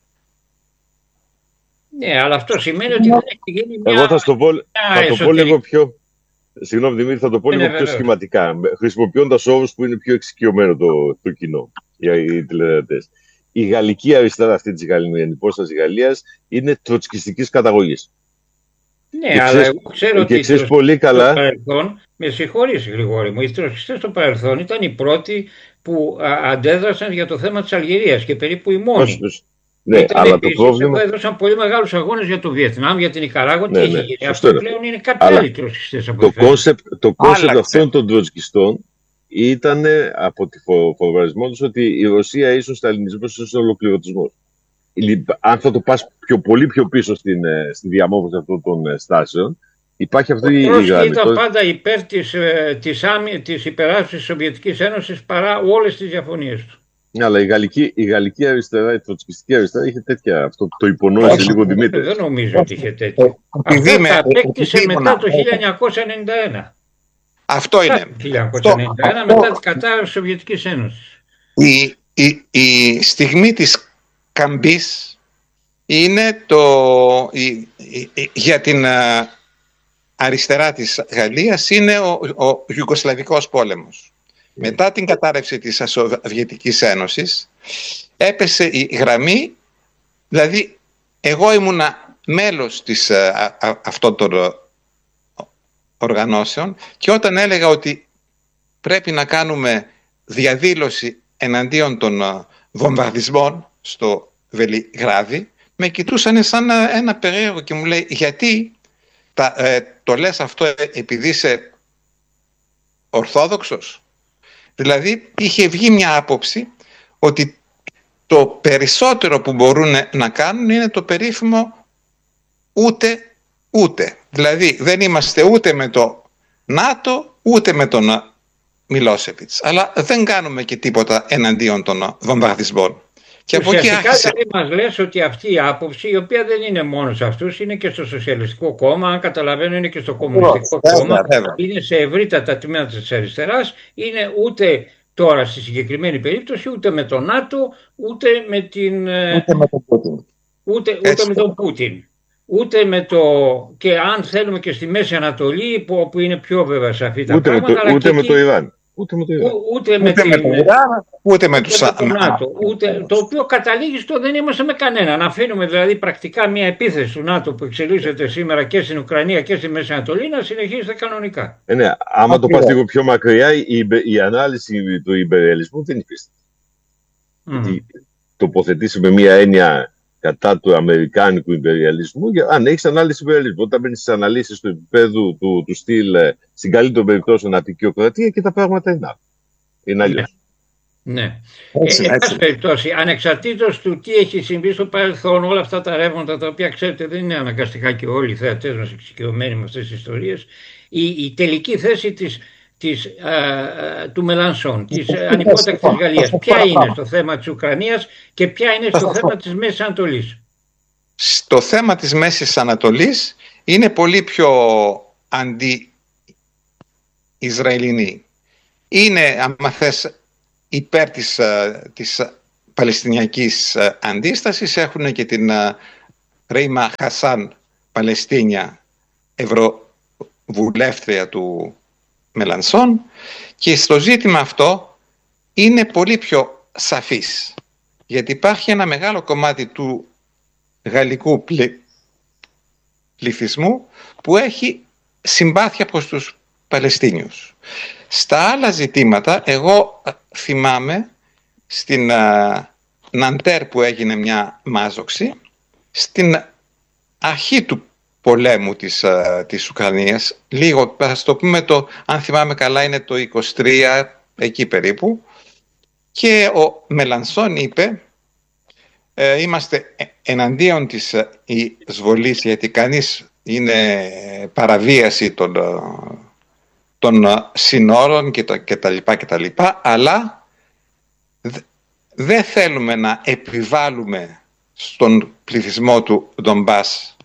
Ναι, αλλά αυτό σημαίνει ότι δεν έχει γίνει μια... Εγώ θα στο πω, θα το πω λίγο πιο... Συγγνώμη Δημήτρη, θα το πω λίγο πιο σχηματικά, χρησιμοποιώντας όρους που είναι πιο εξοικειωμένο το, το κοινό, οι τηλεδρατές. Η γαλλική αριστερά αυτή της υπόστασης Γαλλίας είναι τροτσκιστικής καταγωγής. Ναι, και αλλά ξέρεις, εγώ ξέρω και ότι ξέρεις πολύ καλά... στο παρελθόν, με συγχωρείς Γρηγόρη μου, οι τροτσκιστές στο παρελθόν ήταν οι πρώτοι που α, αντέδρασαν για το θέμα της Αλγερίας και περίπου οι μόνοι. Ναι, ήταν αλλά το πρόβλημα... έδωσαν πολύ μεγάλους αγώνες για το Βιετνάμ, για την Νικαράγουα. Ναι, τι ναι, έχει γίνει? Αυτό πλέον είναι κάποιοι άλλοι τροτσκιστές από το κόνσεπτ το κόνσεπτ αυτών των τροτσκιστών ήταν από τη φοβαρισμό τους ότι η Ρωσία ίσως σταλινισμός, ίσως ολοκληρωτισμός. Αν θα το πας πιο, πολύ πιο πίσω στην, στη διαμόρφωση αυτών των στάσεων, υπάρχει αυτή η γραμμή. Ήταν πάντα υπέρ της, της, της υπεράσπισης της Σοβιετικής Ένωσης παρά όλες τις διαφωνίες του. Αλλά η γαλλική, η γαλλική αριστερά, η τροτσκιστική αριστερά είχε τέτοια. Αυτό το υπονόησε λίγο Δημήτρη. Δεν νομίζω ότι είχε τέτοια. Αυτό τα απέκτησε μετά το χίλια εννιακόσια ενενήντα ένα. Αυτό είναι. Το χίλια εννιακόσια ενενήντα ένα μετά την κατάρρευση της Σοβιετικής Ένωσης. Η, η, η στιγμή της καμπής είναι το, η, η, για την α, αριστερά της Γαλλίας είναι ο, ο Ιουγκοσλαβικός πόλεμος. Μετά την κατάρρευση της Σοβιετικής Ένωσης έπεσε η γραμμή, δηλαδή εγώ ήμουνα μέλος της, α, α, αυτών των οργανώσεων και όταν έλεγα ότι πρέπει να κάνουμε διαδήλωση εναντίον των βομβαρδισμών στο Βελιγράδι, με κοιτούσαν σαν ένα περίεργο και μου λέει γιατί τα, ε, το λες αυτό επειδή είσαι ορθόδοξος? Δηλαδή είχε βγει μια άποψη ότι το περισσότερο που μπορούν να κάνουν είναι το περίφημο ούτε ούτε. Δηλαδή δεν είμαστε ούτε με το ΝΑΤΟ ούτε με τον Μιλόσεβιτς, αλλά δεν κάνουμε και τίποτα εναντίον των βομβαρδισμών. Και ουσιαστικά άρχισε... δηλαδή μας λες ότι αυτή η άποψη, η οποία δεν είναι μόνο σε αυτούς, είναι και στο Σοσιαλιστικό Κόμμα, αν καταλαβαίνω είναι και στο Κομμουνιστικό βέβαια, Κόμμα, βέβαια. είναι σε ευρύτατα τμήματα της αριστεράς, είναι ούτε τώρα στη συγκεκριμένη περίπτωση, ούτε με τον ΝΑΤΟ, ούτε με την... Ούτε με τον Πούτιν. Ούτε, ούτε με τον Πούτιν. Ούτε με το... και αν θέλουμε και στη Μέση Ανατολή, που, όπου είναι πιο βέβαια σε αυτή τα ούτε πράγματα, με το, αλλά ούτε και με εκεί... το Ιράν. Ούτε με το Ιράν. Ούτε με, ούτε την... με το Ιράν, ούτε με τους ΝΑΤΟ. Ούτε... Το οποίο καταλήγει στο δεν είμαστε με κανένα. Να αφήνουμε δηλαδή πρακτικά μια επίθεση του ΝΑΤΟ που εξελίσσεται σήμερα και στην Ουκρανία και στη Μέση Ανατολή να συνεχίζεται κανονικά. Ε, ναι, άμα το πας λίγο πιο μακριά, η, η ανάλυση του υπεριαλισμού δεν υφίσταται. Mm. Γιατί τοποθετήσει με μια έννοια κατά του αμερικάνικου υπεριαλισμού, αν έχει ανάλυση υπεριαλισμού, όταν μπαίνει στι αναλύσει του επίπεδου του, του στυλ, στην καλύτερη περιπτώσει, απεικιοκρατία και τα πράγματα είναι, είναι αλλιώς. Ναι. ναι. Ε, εν πάση περιπτώσει, ανεξαρτήτως του τι έχει συμβεί στο παρελθόν, όλα αυτά τα ρεύματα τα οποία ξέρετε δεν είναι αναγκαστικά και όλοι οι θεατές μας εξοικειωμένοι με αυτές τις ιστορίες, η, η τελική θέση της, της, α, του Μελανσόν, της ανυπότακτης Γαλλίας, ποια είναι στο θέμα της Ουκρανίας και ποια είναι στο θέμα της Μέσης Ανατολής? Στο θέμα της Μέσης Ανατολής είναι πολύ πιο αντι-Ισραηλινή. Είναι, άμα θες, υπέρ της, της Παλαιστινιακής αντίστασης, έχουν και την Ρέιμα Χασάν Παλαιστίνια, ευρωβουλεύτρια του Μελανσόν, και στο ζήτημα αυτό είναι πολύ πιο σαφής, γιατί υπάρχει ένα μεγάλο κομμάτι του γαλλικού πληθυσμού που έχει συμπάθεια προς τους Παλαιστίνιους. Στα άλλα ζητήματα, εγώ θυμάμαι στην Ναντέρ που έγινε μια μάζοξη, στην αρχή του πολέμου της, της Ουκρανίας, λίγο, ας το πούμε, το, αν θυμάμαι καλά είναι το είκοσι τρία, εκεί περίπου, και ο Μελανσόν είπε ε, είμαστε εναντίον της εισβολής, γιατί κανείς είναι παραβίαση των, των συνόρων και, το, και τα λοιπά και τα λοιπά, αλλά δεν θέλουμε να επιβάλλουμε στον πληθυσμό του Ντομπάς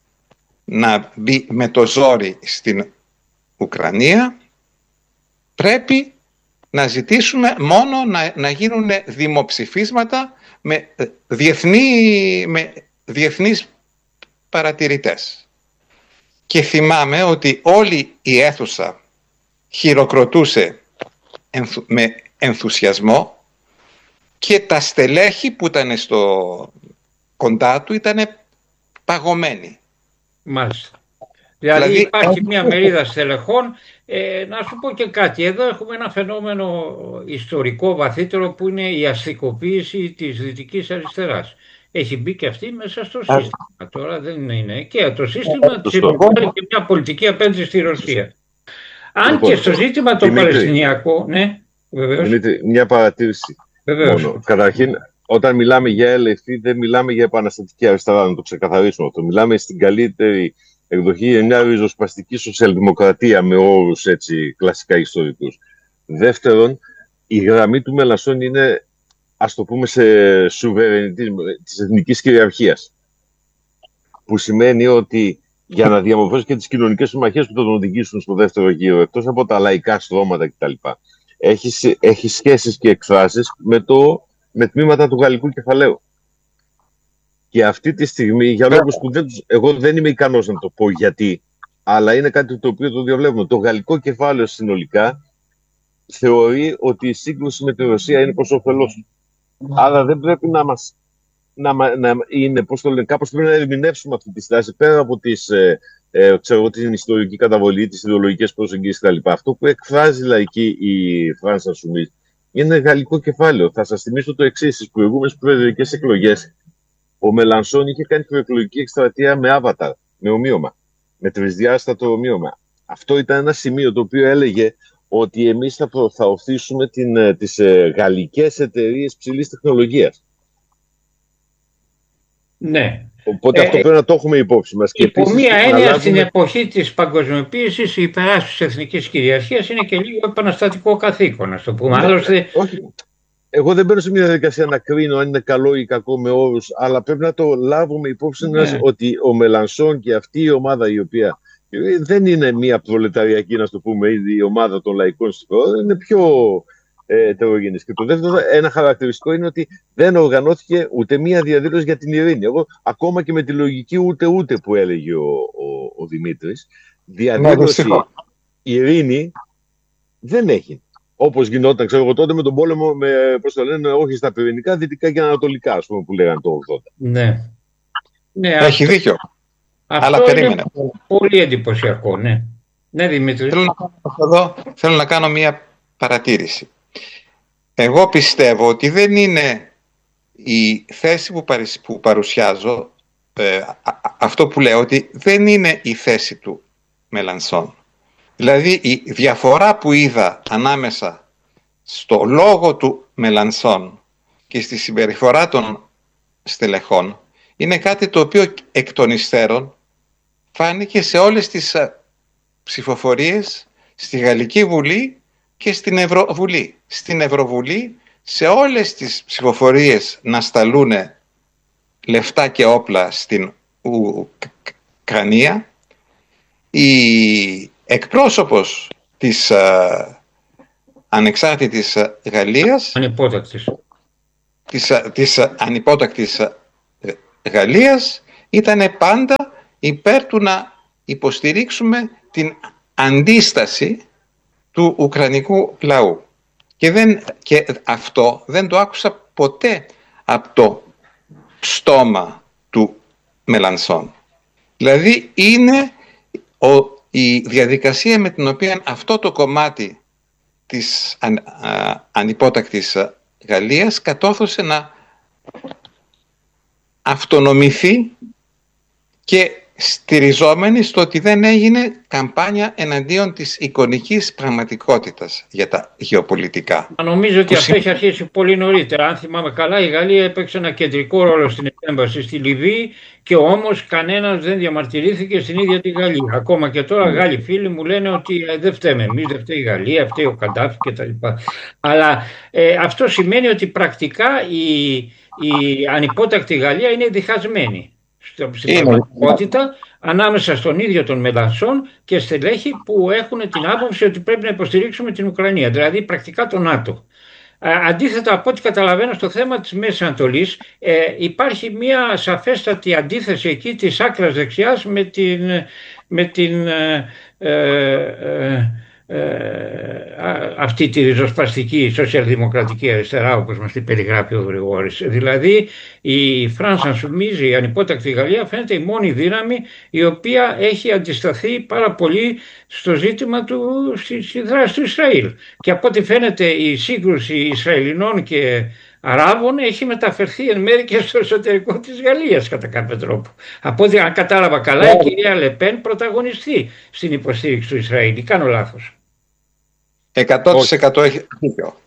να μπει με το ζόρι στην Ουκρανία. Πρέπει να ζητήσουμε μόνο να, να γίνουν δημοψηφίσματα με, διεθνή, με διεθνείς παρατηρητές. Και θυμάμαι ότι όλη η αίθουσα χειροκροτούσε ενθου, με ενθουσιασμό, και τα στελέχη που ήταν στο κοντά του ήταν παγωμένοι. Μάλιστα. Δηλαδή, δηλαδή υπάρχει μια μερίδα στελεχών. Ε, να σου πω και κάτι. Εδώ έχουμε ένα φαινόμενο ιστορικό βαθύτερο που είναι η αστικοποίηση της δυτικής αριστεράς. Έχει μπει και αυτή μέσα στο σύστημα. Τώρα δεν είναι. Και το σύστημα της επιβάλλει και μια πολιτική απέναντι στη Ρωσία. Αν λοιπόν, και στο ζήτημα το Παλαιστινιακό. Ναι, βεβαίως. Δημήτρη, μια παρατήρηση. Μόνο. Καταρχήν, όταν μιλάμε για έλευθη, δεν μιλάμε για επαναστατική αριστερά, να το ξεκαθαρίσουμε αυτό. Μιλάμε στην καλύτερη εκδοχή για μια ριζοσπαστική σοσιαλδημοκρατία με όρους έτσι κλασικά ιστορικούς. Δεύτερον, η γραμμή του Μελανσόν είναι, ας το πούμε, σε σουβερενιτή της εθνικής κυριαρχίας. Που σημαίνει ότι για να διαμορφώσει και τις κοινωνικές συμμαχίες που θα τον οδηγήσουν στο δεύτερο γύρο, εκτός από τα λαϊκά στρώματα κτλ., έχει, έχει σχέσεις και εκφράσεις με, το, με τμήματα του γαλλικού κεφαλαίου. Και αυτή τη στιγμή, για λόγους που δεν, εγώ δεν είμαι ικανός να το πω γιατί, αλλά είναι κάτι το οποίο το διαβλέπουμε. Το γαλλικό κεφάλαιο συνολικά θεωρεί ότι η σύγκρουση με τη Ρωσία είναι προς όφελός. Άρα δεν πρέπει να μας να, να είναι, πώς το λένε, κάπως πρέπει να ερμηνεύσουμε αυτή τη στάση πέρα από τις, ε, ε, ξέρω, την ιστορική καταβολή, τις ιδεολογικές προσεγγίσεις κτλ. Αυτό που εκφράζει λαϊκή η France Insoumise είναι γαλλικό κεφάλαιο. Θα σας θυμίσω το εξής: στις προηγούμενες προεδρικές εκλογές, ο Μελανσόν είχε κάνει προεκλογική εκστρατεία με άβαταρ, με ομοίωμα, με τρισδιάστατο ομοίωμα. Αυτό ήταν ένα σημείο το οποίο έλεγε ότι εμείς θα, θα οθήσουμε την, τις ε, γαλλικές εταιρείες ψηλής τεχνολογίας. Ναι. Οπότε ε, αυτό πρέπει να το έχουμε υπόψη μας. Υπό μία έννοια, λάβουμε... στην εποχή της παγκοσμιοποίησης, η υπεράσπιση της εθνικής κυριαρχίας είναι και λίγο επαναστατικό καθήκον, να το πούμε. Ναι, άλλωστε... όχι. Εγώ δεν μπαίνω σε μια διαδικασία να κρίνω αν είναι καλό ή κακό με όρους, αλλά πρέπει να το λάβουμε υπόψη μας, ναι, ότι ο Μελανσόν και αυτή η ομάδα, η οποία δεν είναι μια προλεταριακή, να το πούμε, ήδη η ομάδα των λαϊκών συμφερόντων, είναι πιο ε, ετερογενής. Και το δεύτερο, ένα χαρακτηριστικό είναι ότι δεν οργανώθηκε ούτε μία διαδήλωση για την ειρήνη. Εγώ, ακόμα και με τη λογική ούτε ούτε που έλεγε ο, ο, ο Δημήτρης, διαδήλωση ειρήνη δεν έχει. Όπως γινόταν, ξέρω εγώ, τότε με τον πόλεμο, με, πώς το λένε, όχι στα πυρηνικά, δυτικά και ανατολικά, ας πούμε, που λέγανε το ογδόντα. Ναι. Ναι, έχει αυτό, δίκιο. Αυτό αλλά περίμενε. Πολύ εντυπωσιακό, ναι. Ναι, Δημήτρη. Θέλω να, εδώ, θέλω να κάνω μία παρατήρηση. Εγώ πιστεύω ότι δεν είναι η θέση που, παρουσ, που παρουσιάζω, ε, α, α, αυτό που λέω, ότι δεν είναι η θέση του Μελανσόν. Δηλαδή η διαφορά που είδα ανάμεσα στο λόγο του Μελανσόν και στη συμπεριφορά των στελεχών είναι κάτι το οποίο εκ των υστέρων φάνηκε σε όλες τις ψηφοφορίες στη Γαλλική Βουλή και στην Ευρωβουλή. Στην Ευρωβουλή, σε όλες τις ψηφοφορίες να σταλούν λεφτά και όπλα στην Ουκρανία, η εκπρόσωπος της α, ανεξάρτητης Γαλλίας ανυπότακτης της, της ανυπότακτης Γαλλίας ήταν πάντα υπέρ του να υποστηρίξουμε την αντίσταση του ουκρανικού λαού. Και, δεν, και αυτό δεν το άκουσα ποτέ από το στόμα του Μελανσόν. Δηλαδή είναι ο, η διαδικασία με την οποία αυτό το κομμάτι της αν, α, ανυπότακτης Γαλλίας κατόρθωσε να αυτονομηθεί και στηριζόμενη στο ότι δεν έγινε καμπάνια εναντίον της εικονικής πραγματικότητας για τα γεωπολιτικά. Νομίζω ότι που αυτό έχει αρχίσει πολύ νωρίτερα. Αν θυμάμαι καλά, η Γαλλία έπαιξε ένα κεντρικό ρόλο στην επέμβαση στη Λιβύη και όμως κανένας δεν διαμαρτυρήθηκε στην ίδια τη Γαλλία. Ακόμα και τώρα Γάλλοι φίλοι μου λένε ότι ε, δεν φταίμε εμείς, δεν φταίει η Γαλλία, φταίει ο Καντάφη κτλ. Αλλά ε, αυτό σημαίνει ότι πρακτικά η, η ανυπότακτη Γαλλία είναι διχασμένη στην πραγματικότητα ανάμεσα στον ίδιο τον Μελανσόν και στελέχη που έχουν την άποψη ότι πρέπει να υποστηρίξουμε την Ουκρανία, δηλαδή πρακτικά το ΝΑΤΟ. Αντίθετα, από ό,τι καταλαβαίνω στο θέμα της Μέσης Ανατολής, ε, υπάρχει μια σαφέστατη αντίθεση εκεί της άκρας δεξιάς με την, με την ε, ε, ε, αυτή τη ριζοσπαστική σοσιαλδημοκρατική αριστερά, όπως μας την περιγράφει ο Γρηγόρης. Δηλαδή η France Insoumise, η ανυπότακτη Γαλλία, φαίνεται η μόνη δύναμη η οποία έχει αντισταθεί πάρα πολύ στο ζήτημα του, στη, στη δράση του Ισραήλ. Και από ό,τι φαίνεται η σύγκρουση Ισραηλινών και Αράβων έχει μεταφερθεί εν μέρει και στο εσωτερικό της Γαλλίας κατά κάποιο τρόπο. Από ό,τι αν κατάλαβα καλά, η κυρία Λεπέν πρωταγωνιστεί στην υποστήριξη του Ισραήλ. Κάνω λάθος? εκατό τοις εκατό έχει δίκιο.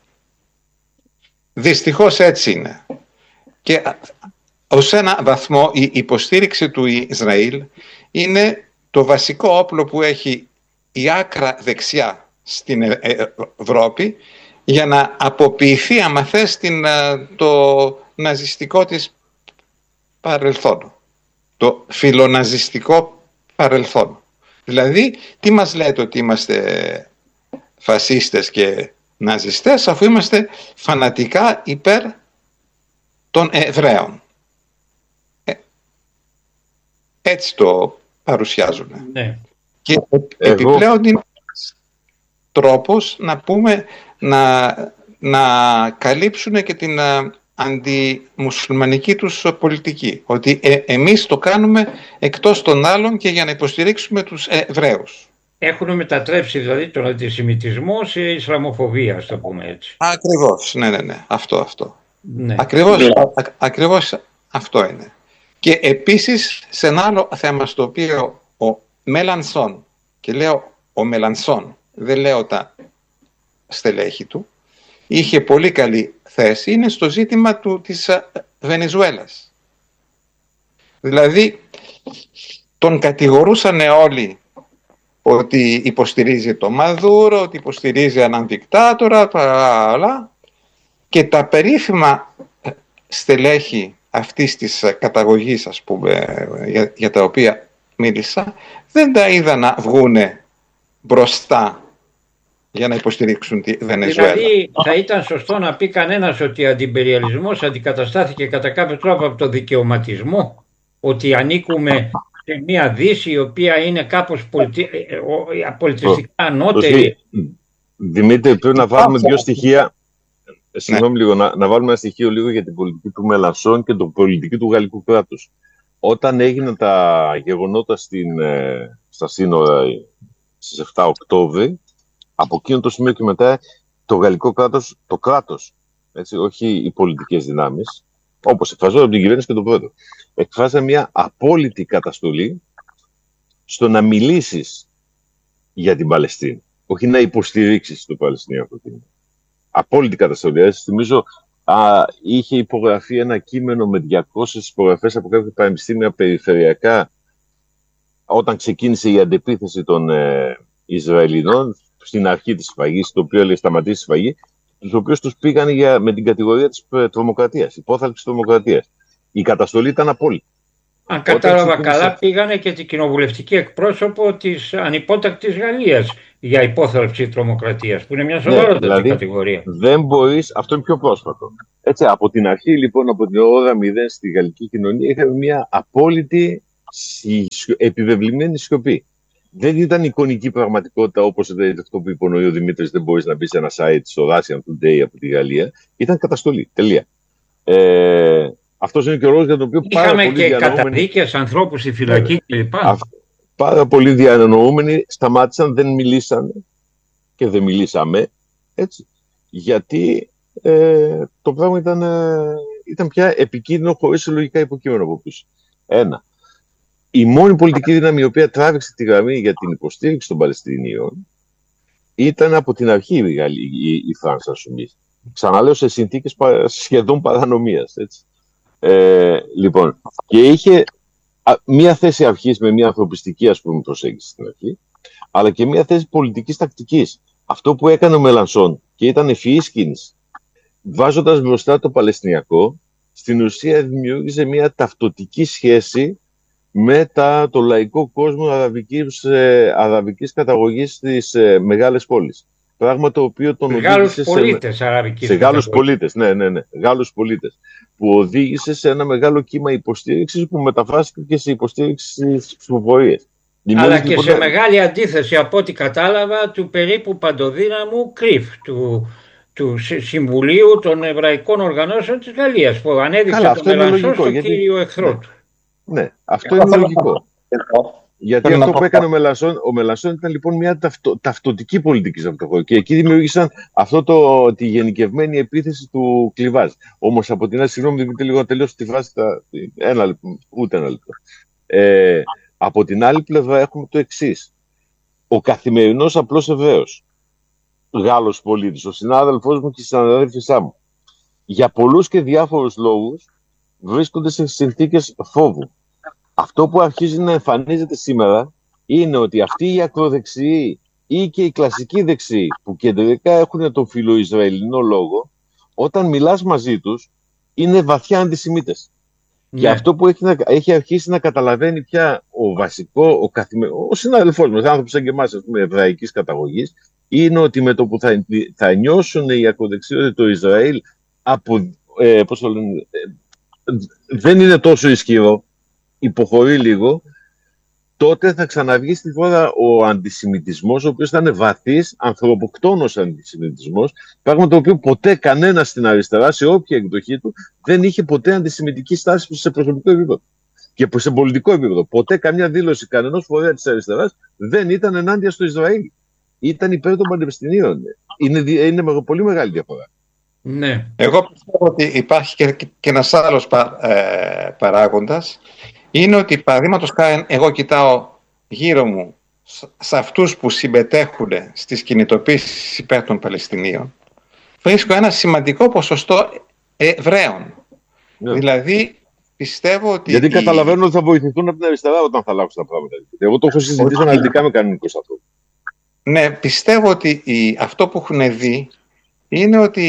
Δυστυχώς έτσι είναι. Και ως ένα βαθμό η υποστήριξη του Ισραήλ είναι το βασικό όπλο που έχει η άκρα δεξιά στην Ευρώπη για να αποποιηθεί, άμα θες, την, το ναζιστικό της παρελθόν, το φιλοναζιστικό παρελθόν. Δηλαδή, τι μας λέτε ότι είμαστε φασίστες και ναζιστές, αφού είμαστε φανατικά υπέρ των Εβραίων. Ε, έτσι το παρουσιάζουν. Ναι. Και επιπλέον είναι τρόπος να πούμε να, να καλύψουν και την αντιμουσουλμανική τους πολιτική. Ότι ε, εμείς το κάνουμε εκτός των άλλων και για να υποστηρίξουμε τους Εβραίους. Έχουν μετατρέψει δηλαδή τον αντισημιτισμό σε Ισλαμοφοβία, ας το πούμε έτσι. Ακριβώς, ναι, ναι, ναι, αυτό, αυτό. Ναι. Ακριβώς, α, ακριβώς αυτό είναι. Και επίσης σε ένα άλλο θέμα στο οποίο ο Μελανσόν, και λέω ο Μελανσόν, δεν λέω τα στελέχη του, είχε πολύ καλή θέση, είναι στο ζήτημα του, της Βενεζουέλας. Δηλαδή τον κατηγορούσαν όλοι ότι υποστηρίζει το Μαδούρο, ότι υποστηρίζει έναν δικτάτορα, αλλά και τα περίφημα στελέχη αυτής της καταγωγής, ας πούμε, για, για τα οποία μίλησα, δεν τα είδα να βγούνε μπροστά για να υποστηρίξουν τη Βενεζουέλα. Δηλαδή θα ήταν σωστό να πει κανένας ότι ο αντιπεριαλισμός αντικαταστάθηκε κατά κάποιο τρόπο από το δικαιωματισμό, ότι ανήκουμε σε μια Δύση η οποία είναι κάπως πολιτι... πολιτιστικά ανώτερη. Δημήτρη, πρέπει να βάλουμε δύο στοιχεία. Συγγνώμη ναι. λίγο, να, να βάλουμε ένα στοιχείο λίγο για την πολιτική του Μελανσόν και την πολιτική του γαλλικού κράτους. Όταν έγιναν τα γεγονότα στην, ε, στα σύνορα στις επτά Οκτώβρη, από εκείνο το σημείο και μετά το γαλλικό κράτος, το κράτος, έτσι, όχι οι πολιτικές δυνάμεις, όπως εκφραζόταν από την κυβέρνηση και τον πρόεδρο, εκφράζεται μια απόλυτη καταστολή στο να μιλήσεις για την Παλαιστίνη, όχι να υποστηρίξεις το Παλαιστινιακό κίνημα. Απόλυτη καταστολή. Έτσι, θυμίζω, α, είχε υπογραφεί ένα κείμενο με διακόσιες υπογραφές από κάποια πανεπιστήμια περιφερειακά όταν ξεκίνησε η αντεπίθεση των ε, Ισραηλινών στην αρχή της σφαγής, το οποίο έλεγε σταματήσει η σφαγή, τους οποίους τους πήγαν για, με την κατηγορία της τρομοκρατίας, υπόθαλψης τρομοκρατίας. Η καταστολή ήταν απόλυτη. Αν κατάλαβα καλά, πήγανε και την κοινοβουλευτική εκπρόσωπο της ανυπότακτης Γαλλίας για υπόθαλψη τρομοκρατίας, που είναι μια σοβαρότερη ναι, δηλαδή, κατηγορία. Δεν μπορείς, αυτό είναι πιο πρόσφατο. Έτσι, από την αρχή, λοιπόν, από την ώρα μηδέν στη γαλλική κοινωνία, είχαμε μια απόλυτη επιβεβλημένη σιωπή. Δεν ήταν εικονική πραγματικότητα όπως αυτό που υπονοεί ο Δημήτρης, δεν μπορείς να μπει σε ένα site στο Russian Today από τη Γαλλία. Ήταν καταστολή. Τελεία. Ε, αυτός είναι και ο λόγος για τον οποίο πάρα Είχαμε πολλοί και διανοούμενοι... καταδίκες, ανθρώπους στη φυλακή κλπ. Πάρα πολλοί διανοούμενοι σταμάτησαν, δεν μιλήσανε και δεν μιλήσαμε, έτσι, γιατί ε, το πράγμα ήταν, ε, ήταν πια επικίνδυνο χωρίς λογικά υποκείμενο από πίσω. Ένα. Η μόνη πολιτική δύναμη η οποία τράβηξε τη γραμμή για την υποστήριξη των Παλαιστινίων ήταν από την αρχή η, η, η Φράνσα Σουμίς. Ξαναλέω, σε συνθήκες σχεδόν παρανομίας. Έτσι. Ε, λοιπόν, και είχε μία θέση αρχής με μία ανθρωπιστική, ας πούμε, προσέγγιση στην αρχή, αλλά και μία θέση πολιτικής τακτικής. Αυτό που έκανε ο Μελανσόν και ήταν ευφυής κίνηση, βάζοντας μπροστά το Παλαιστινιακό, στην ουσία δημιούργησε μία ταυτοτική σχέση με τα, το λαϊκό κόσμο αραβικής, ε, αραβικής καταγωγής στις ε, μεγάλες πόλεις. Πράγμα το οποίο τον οδήγησε πολίτες, σε, σε Γάλλους πολίτες, ναι, ναι, ναι, Γάλλους πολίτες, που οδήγησε σε ένα μεγάλο κύμα υποστήριξης που μεταφράστηκε και σε υποστήριξη στις ψηφοφορίες. Αλλά και λοιπόν, σε μεγάλη αντίθεση, από ό,τι κατάλαβα, του περίπου παντοδύναμου Κριφ, του, του Συμβουλίου των Εβραϊκών Οργανώσεων της Γαλλίας, που ανέδειξε τον Μελανσόν στον γιατί... κύριο εχθρό ναι. του. Ναι, αυτό είναι λογικό. Γιατί αυτό που έκανε ο Μελανσόν, ο Μελανσόν ήταν λοιπόν μια ταυτο, ταυτοτική πολιτική σε αυτό το χώρο. Και εκεί δημιούργησαν αυτό το, τη γενικευμένη επίθεση του Κλιβάζ. Όμως από την άλλη, συγγνώμη, Δημήτρη, λίγο να τελειώσω τη φράση, ένα λεπτό, ούτε ένα λεπτό. Ε, από την άλλη πλευρά έχουμε το εξής. Ο καθημερινός απλός Εβραίος, Γάλλος πολίτης, ο συνάδελφός μου και η συναδέλφισά μου, για πολλούς και διάφορους λόγους βρίσκονται σε συνθήκες φόβου. Αυτό που αρχίζει να εμφανίζεται σήμερα είναι ότι αυτοί οι ακροδεξιοί ή και οι κλασικοί δεξιοί που κεντρικά έχουν τον φιλοϊσραηλινό λόγο, όταν μιλάς μαζί τους, είναι βαθιά αντισημίτες. Ναι. Και αυτό που έχει, να, έχει αρχίσει να καταλαβαίνει πια ο βασικό, ο, καθημε... ο συναδελφός μας, άνθρωπος σαν και εμάς, ας πούμε, εβραϊκής καταγωγής, είναι ότι με το που θα, θα νιώσουν οι ακροδεξιοί ότι το Ισραήλ από, ε, πώς το λένε, ε, δεν είναι τόσο ισχυρό, υποχωρεί λίγο, τότε θα ξαναβγεί στη φόρα ο αντισημιτισμός, ο οποίος θα είναι βαθύς, ανθρωποκτόνος αντισημιτισμός, πράγμα το οποίο ποτέ κανένας στην αριστερά, σε όποια εκδοχή του, δεν είχε ποτέ αντισημιτική στάση σε προσωπικό επίπεδο. Και σε πολιτικό επίπεδο. Ποτέ καμιά δήλωση κανενός φορέα της αριστεράς δεν ήταν ενάντια στο Ισραήλ. Ήταν υπέρ των Παλαιστινίων. Είναι, είναι πολύ μεγάλη διαφορά. Ναι. Εγώ πιστεύω ότι υπάρχει και, και ένας άλλος πα, ε, παράγοντας. Είναι ότι, παραδείγματος χάρη, εγώ κοιτάω γύρω μου σε αυτούς που συμμετέχουν στις κινητοποίησεις υπέρ των Παλαιστινίων, βρίσκω ένα σημαντικό ποσοστό Εβραίων. Ναι. Δηλαδή, πιστεύω ότι... Γιατί καταλαβαίνω ότι θα βοηθηθούν από την αριστερά όταν θα αλλάξουν τα πράγματα. Εγώ το έχω συζητήσει αναλυτικά με κανονικούς ανθρώπους. Ναι, πιστεύω ότι η, αυτό που έχουν δει είναι ότι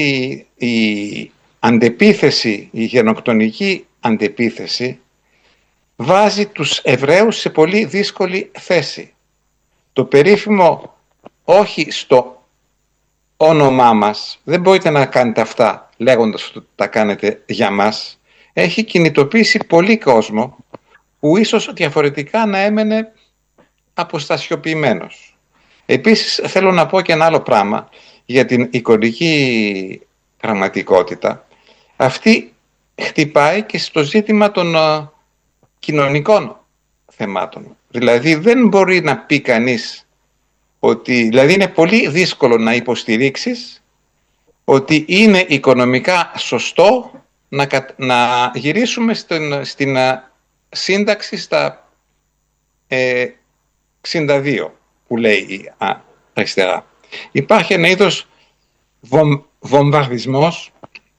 η αντεπίθεση, η γενοκτονική αντεπίθεση βάζει τους Εβραίους σε πολύ δύσκολη θέση. Το περίφημο όχι στο όνομά μας, δεν μπορείτε να κάνετε αυτά λέγοντας ότι τα κάνετε για μας, έχει κινητοποιήσει πολύ κόσμο που ίσως διαφορετικά να έμενε αποστασιοποιημένος. Επίσης θέλω να πω και ένα άλλο πράγμα για την εικονική πραγματικότητα. Αυτή χτυπάει και στο ζήτημα των uh, κοινωνικών θεμάτων. Δηλαδή δεν μπορεί να πει κανείς ότι, δηλαδή είναι πολύ δύσκολο να υποστηρίξεις ότι είναι οικονομικά σωστό να, να γυρίσουμε στην, στην uh, σύνταξη στα ε, εξήντα δύο που λέει η α, αριστερά. Υπάρχει ένα είδος βομ, βομβαρδισμός,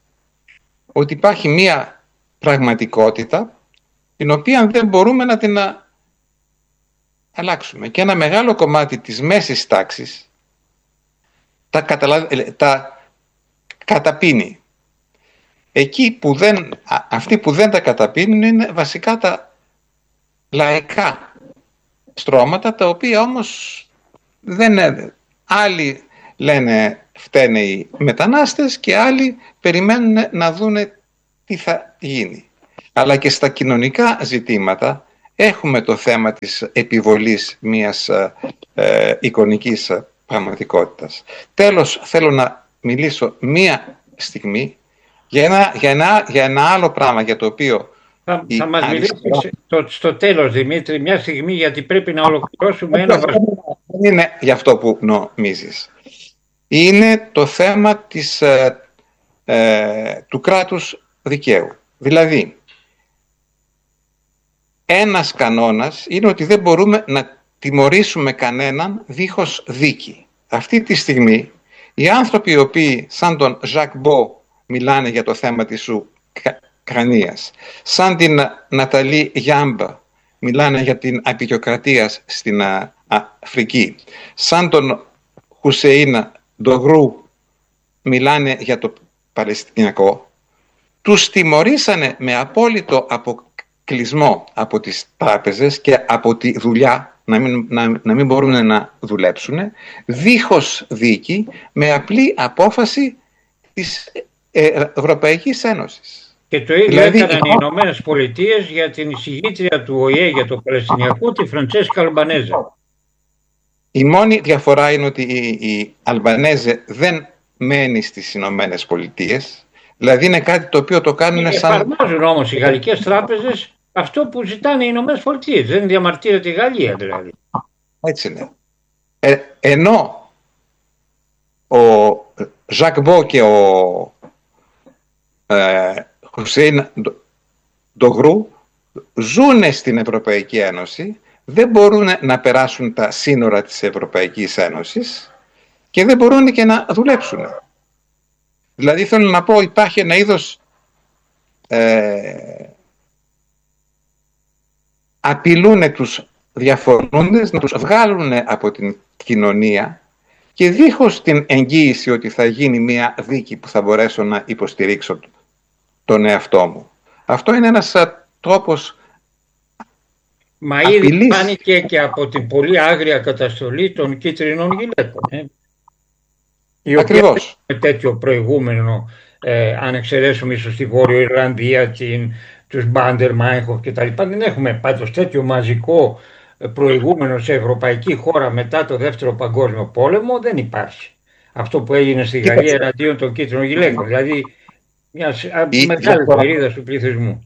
ότι υπάρχει μία πραγματικότητα την οποία δεν μπορούμε να την α, αλλάξουμε. Και ένα μεγάλο κομμάτι της μέσης τάξης τα, καταλα... τα καταπίνει. Εκεί που δεν, α, αυτοί που δεν τα καταπίνουν είναι βασικά τα λαϊκά στρώματα, τα οποία όμως δεν είναι. Άλλοι λένε φταίνε οι μετανάστες και άλλοι περιμένουν να δούνε τι θα γίνει. Αλλά και στα κοινωνικά ζητήματα έχουμε το θέμα της επιβολής μιας ε, εικονικής πραγματικότητας. Τέλος, θέλω να μιλήσω μία στιγμή για ένα, για ένα, για ένα άλλο πράγμα για το οποίο... Θα, θα μας μιλήσεις στο, στο τέλος, Δημήτρη, μια στιγμή, γιατί πρέπει να ολοκληρώσουμε ένα... Δεν είναι για αυτό που νομίζεις. Είναι το θέμα της, ε, ε, του κράτους δικαίου. Δηλαδή, ένας κανόνας είναι ότι δεν μπορούμε να τιμωρήσουμε κανέναν δίχως δίκη. Αυτή τη στιγμή, οι άνθρωποι οι οποίοι, σαν τον Ζακ Μπό, μιλάνε για το θέμα της Ουκρανίας, σαν την Ναταλή Γιάμπα, μιλάνε για την απεικιοκρατία στην Αφρική, σαν τον Χουσέιν Ντογρού, μιλάνε για το Παλαιστινιακό, τους τιμωρήσανε με απόλυτο αποκλεισμό από τις τράπεζες και από τη δουλειά, να μην, να, να μην μπορούν να δουλέψουν, δίχως δίκη, με απλή απόφαση της Ευρωπαϊκής Ένωσης. Και το ίδιο δηλαδή, έκαναν οι Ηνωμένες Πολιτείες για την εισηγήτρια του Ο Ε για το Παλαιστινιακό, τη Φραντσέσκα Αλμπανέζα. Η μόνη διαφορά είναι ότι η, η Αλμπανέζε δεν μένει στις Ηνωμένες Πολιτείες. Δηλαδή είναι κάτι το οποίο το κάνουν σαν... Εφαρμόζουν όμως οι γαλλικές τράπεζες αυτό που ζητάνε οι Ηνωμένες Πολιτείες. Δεν διαμαρτύρεται η Γαλλία δηλαδή. Έτσι είναι. Ε, ενώ ο Ζακ Μπό και ο ε, Χουσέιν Ντογρού ζούνε στην Ευρωπαϊκή Ένωση, δεν μπορούν να περάσουν τα σύνορα της Ευρωπαϊκής Ένωσης και δεν μπορούν και να δουλέψουν. Δηλαδή θέλω να πω, υπάρχει ένα είδος ε, απειλούν τους διαφωνούντες να τους βγάλουν από την κοινωνία και δίχως την εγγύηση ότι θα γίνει μια δίκη που θα μπορέσω να υποστηρίξω τον εαυτό μου. Αυτό είναι ένας τρόπος. Μα ήδη φάνηκε και από την πολύ άγρια καταστολή των κίτρινων γυλαίκων. Ε. Ακριβώς. Με τέτοιο προηγούμενο, ε, αν εξαιρέσουμε ίσως τη Βόρειο Ιρλανδία, την, τους Μπάντερ Μάινχοφ κτλ. Δεν έχουμε πάντως τέτοιο μαζικό προηγούμενο σε ευρωπαϊκή χώρα μετά το Δεύτερο Παγκόσμιο Πόλεμο, δεν υπάρχει. Αυτό που έγινε στη Γαλλία εναντίον των κίτρινων γυλαίκων, δηλαδή μια μεγάλη μερίδα του πληθυσμού.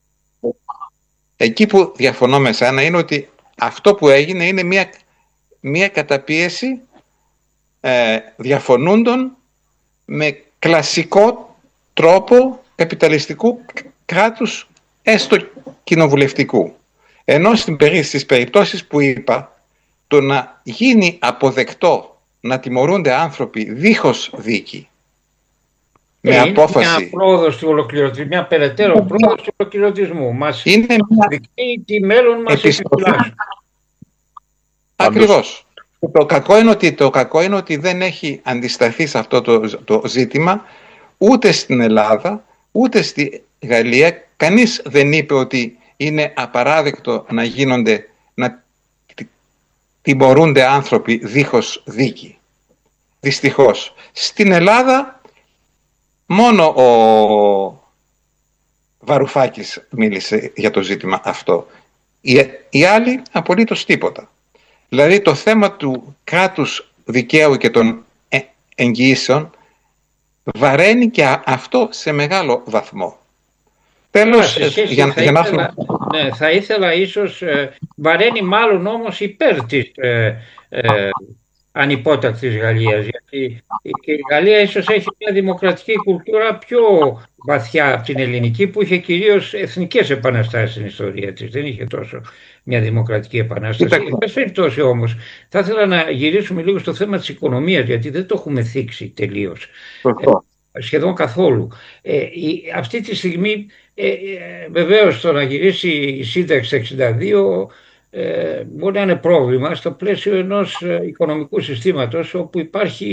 Εκεί που διαφωνώ με σένα είναι ότι αυτό που έγινε είναι μια, μια καταπίεση ε, διαφωνούντων με κλασικό τρόπο καπιταλιστικού κράτους, έστω κοινοβουλευτικού. Ενώ στις περιπτώσεις που είπα, το να γίνει αποδεκτό να τιμωρούνται άνθρωποι δίχως δίκη, με είναι απόφαση. Μια πρόοδος του ολοκληρωτισμού, μια περαιτέρω πρόοδος του ολοκληρωτισμού. Μας είναι μια δικαίει τι μέλλον μας επιφυλάσσουν. Ακριβώς. Το κακό, είναι ότι, το κακό είναι ότι δεν έχει αντισταθεί σε αυτό το, το ζήτημα ούτε στην Ελλάδα, ούτε στη Γαλλία. Κανείς δεν είπε ότι είναι απαράδεκτο να γίνονται, να τιμωρούνται άνθρωποι δίχως δίκη. Δυστυχώς. Στην Ελλάδα μόνο ο Βαρουφάκης μίλησε για το ζήτημα αυτό. Οι, οι άλλοι απολύτως τίποτα. Δηλαδή το θέμα του κράτους δικαίου και των εγγυήσεων βαραίνει και αυτό σε μεγάλο βαθμό. Τέλος, για, θα, για να... ήθελα, ναι, θα ήθελα ίσως, ε, βαραίνει μάλλον όμως υπέρ της ε, ε, ανυπότακτης Γαλλίας, γιατί και η Γαλλία ίσως έχει μια δημοκρατική κουλτούρα πιο βαθιά από την ελληνική, που είχε κυρίως εθνικές επαναστάσεις στην ιστορία της, δεν είχε τόσο μια δημοκρατική επανάσταση. Εν πάση περιπτώσει όμως, θα ήθελα να γυρίσουμε λίγο στο θέμα της οικονομίας, γιατί δεν το έχουμε θίξει τελείως. Ε, σχεδόν καθόλου. Ε, η, αυτή τη στιγμή ε, ε, βεβαίως το να γυρίσει η σύνταξη εξήντα δύο ε, μπορεί να είναι πρόβλημα στο πλαίσιο ενός ε, οικονομικού συστήματος όπου υπάρχει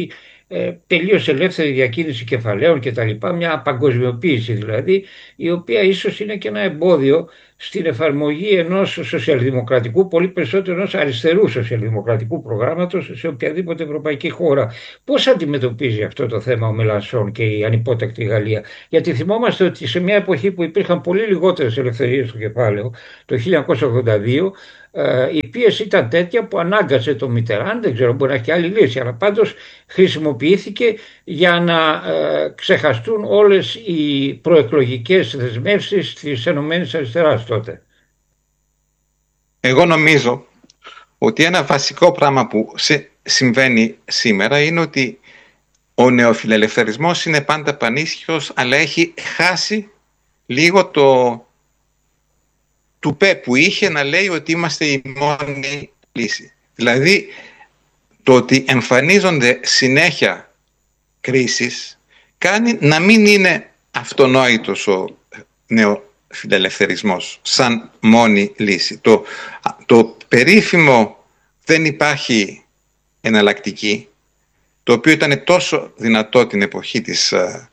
ε, τελείως ελεύθερη διακίνηση κεφαλαίων κτλ. Μια παγκοσμιοποίηση δηλαδή, η οποία ίσως είναι και ένα εμπόδιο στην εφαρμογή ενός σοσιαλδημοκρατικού, πολύ περισσότερο ενός αριστερού σοσιαλδημοκρατικού προγράμματος σε οποιαδήποτε ευρωπαϊκή χώρα. Πώς αντιμετωπίζει αυτό το θέμα ο Μελανσόν και η ανυπότακτη Γαλλία? Γιατί θυμόμαστε ότι σε μια εποχή που υπήρχαν πολύ λιγότερες ελευθερίες στο κεφάλαιο, το χίλια εννιακόσια ογδόντα δύο, η πίεση ήταν τέτοια που ανάγκασε το Μιτεράν, δεν ξέρω, μπορεί να έχει άλλη λύση, αλλά πάντως χρησιμοποιήθηκε για να ε, ξεχαστούν όλες οι προεκλογικές δεσμεύσεις της Ενωμένης Αριστεράς τότε. Εγώ νομίζω ότι ένα βασικό πράγμα που συμβαίνει σήμερα είναι ότι ο νεοφιλελευθερισμός είναι πάντα πανίσχυρος, αλλά έχει χάσει λίγο το τουπέ που είχε να λέει ότι είμαστε η μόνη λύση. Δηλαδή, το ότι εμφανίζονται συνέχεια κρίσεις κάνει να μην είναι αυτονόητος ο νεοφιλελευθερισμός σαν μόνη λύση. Το, το περίφημο «δεν υπάρχει εναλλακτική», το οποίο ήταν τόσο δυνατό την εποχή της ε,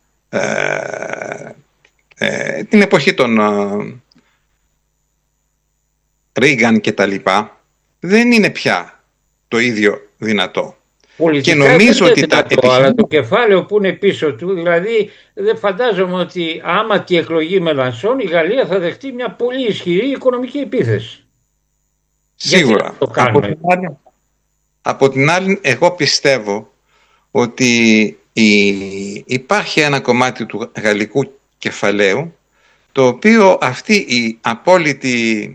ε, ε, την εποχή των ε, Ρίγκαν και τα λοιπά, δεν είναι πια το ίδιο δυνατό. Πολιτικά και νομίζω ότι δυνατό, τα επιχείρημα... αλλά το κεφάλαιο που είναι πίσω του, δηλαδή δεν φαντάζομαι ότι άμα τη εκλογή Μελανσόν η Γαλλία θα δεχτεί μια πολύ ισχυρή οικονομική επίθεση. Σίγουρα. Το από, την άλλη, από την άλλη, εγώ πιστεύω ότι η, υπάρχει ένα κομμάτι του γαλλικού κεφαλαίου, το οποίο αυτή η απόλυτη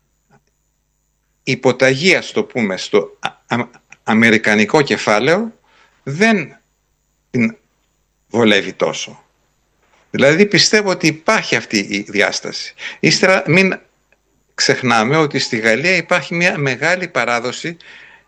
υποταγή, ας το πούμε, στο α, α, αμερικανικό κεφάλαιο δεν την βολεύει τόσο. Δηλαδή πιστεύω ότι υπάρχει αυτή η διάσταση. Ύστερα μην ξεχνάμε ότι στη Γαλλία υπάρχει μια μεγάλη παράδοση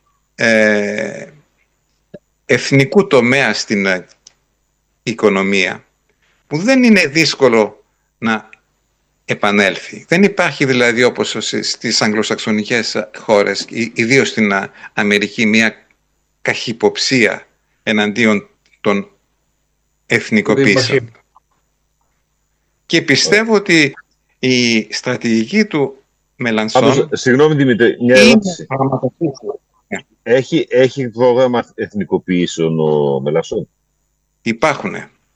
ε, εθνικού τομέα στην ε, οικονομία, που δεν είναι δύσκολο να επανέλθει. Δεν υπάρχει δηλαδή όπως στις αγγλοσαξονικές χώρες, ιδίως στην Αμερική, μια καχυποψία εναντίον των εθνικοποίησεων. Και πιστεύω ότι η στρατηγική του Μελανσόν... Συγγνώμη Δημήτρη, μια ερώτηση. Έχει, έχει πρόγραμμα εθνικοποιήσεων ο Μελανσόν? Υπάρχουν.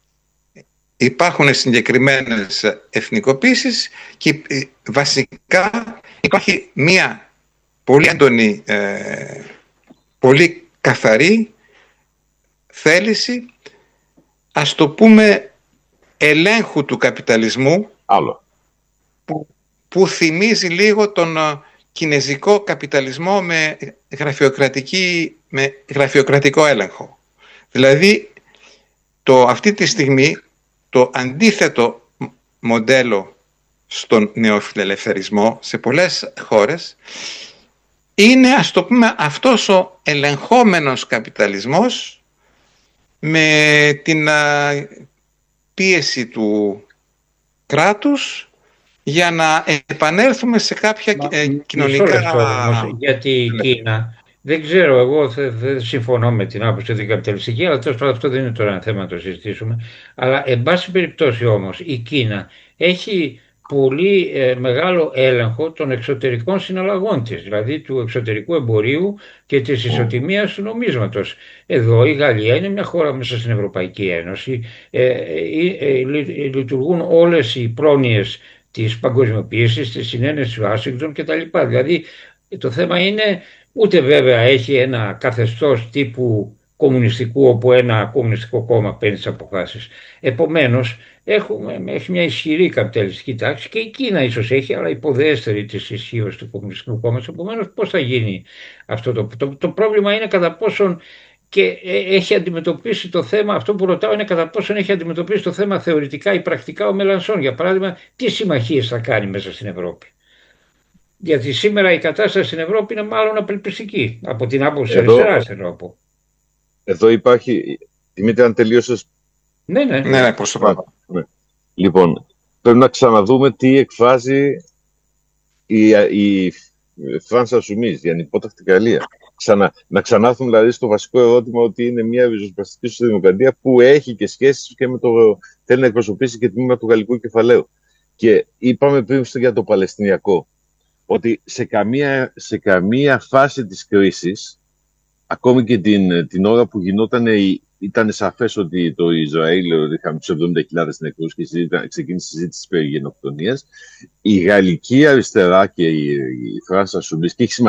Υπάρχουν συγκεκριμένες εθνικοποίησεις και βασικά υπάρχει μία πολύ έντονη, ε, πολύ καθαρή θέληση, ας το πούμε, ελέγχου του καπιταλισμού. Άλλο. Που, που θυμίζει λίγο τον κινεζικό καπιταλισμό με, γραφειοκρατική, με γραφειοκρατικό έλεγχο. Δηλαδή, το, αυτή τη στιγμή το αντίθετο μοντέλο στον νεοφιλελευθερισμό σε πολλές χώρες είναι, ας το πούμε, αυτός ο ελεγχόμενος καπιταλισμός με την α, πίεση του κράτους για να επανέλθουμε σε κάποια Μα, ε, κοινωνικά... Όμως, γιατί η Κίνα, δεν ξέρω, εγώ δεν δε συμφωνώ με την άποψη την καπιταλιστική, αλλά τόσο αυτό δεν είναι τώρα ένα θέμα να το συζητήσουμε. Αλλά εν πάση περιπτώσει όμως η Κίνα έχει πολύ ε, μεγάλο έλεγχο των εξωτερικών συναλλαγών της, δηλαδή του εξωτερικού εμπορίου και της ισοτιμίας του νομίσματος. Εδώ η Γαλλία είναι μια χώρα μέσα στην Ευρωπαϊκή Ένωση, ε, ε, ε, λειτουργούν όλες οι πρόνοιες της παγκοσμιοποίησης, της συνένεσης Ουάσιγκτον κτλ. Δηλαδή το θέμα είναι, ούτε βέβαια έχει ένα καθεστώς τύπου κομμουνιστικού όπου ένα κομμουνιστικό κόμμα παίρνει τις αποφάσεις. Επομένως έχουμε, έχει μια ισχυρή καπιταλιστική τάξη και η Κίνα ίσως έχει, αλλά υποδέστερη της ισχύως του κομμουνιστικού κόμματος. Επομένως πώς θα γίνει αυτό το, το, το πρόβλημα είναι κατά πόσον και έχει αντιμετωπίσει το θέμα, αυτό που ρωτάω είναι κατά πόσον έχει αντιμετωπίσει το θέμα θεωρητικά ή πρακτικά ο Μελανσόν. Για παράδειγμα, τι συμμαχίες θα κάνει μέσα στην Ευρώπη. Γιατί σήμερα η κατάσταση στην Ευρώπη είναι μάλλον απελπιστική από την άποψη της αριστεράς, εννοώ. Εδώ υπάρχει. Δημήτρη, αν τελείωσες. Ναι, ναι. Ναι, ναι, προς το πάνω. Ναι. Λοιπόν, πρέπει να ξαναδούμε τι εκφράζει η, η Φράνσα Σουμίζ, η ανυπότακτη Γαλλία. ξανα, να ξανάρθουν δηλαδή στο βασικό ερώτημα ότι είναι μια ριζοσπαστική σοσιαλδημοκρατία που έχει και σχέσεις και με το θέλει να εκπροσωπήσει και τμήμα του γαλλικού κεφαλαίου. Και είπαμε πριν για το Παλαιστινιακό ότι σε καμία, σε καμία φάση της κρίσης, ακόμη και την, την ώρα που γινόταν, ήταν σαφές ότι το Ισραήλ είχαμε τους εβδομήντα χιλιάδες νεκρούς και ξεκίνησε η συζήτηση περί γενοκτονίας, η γαλλική αριστερά και η, η France Insoumise, και έχει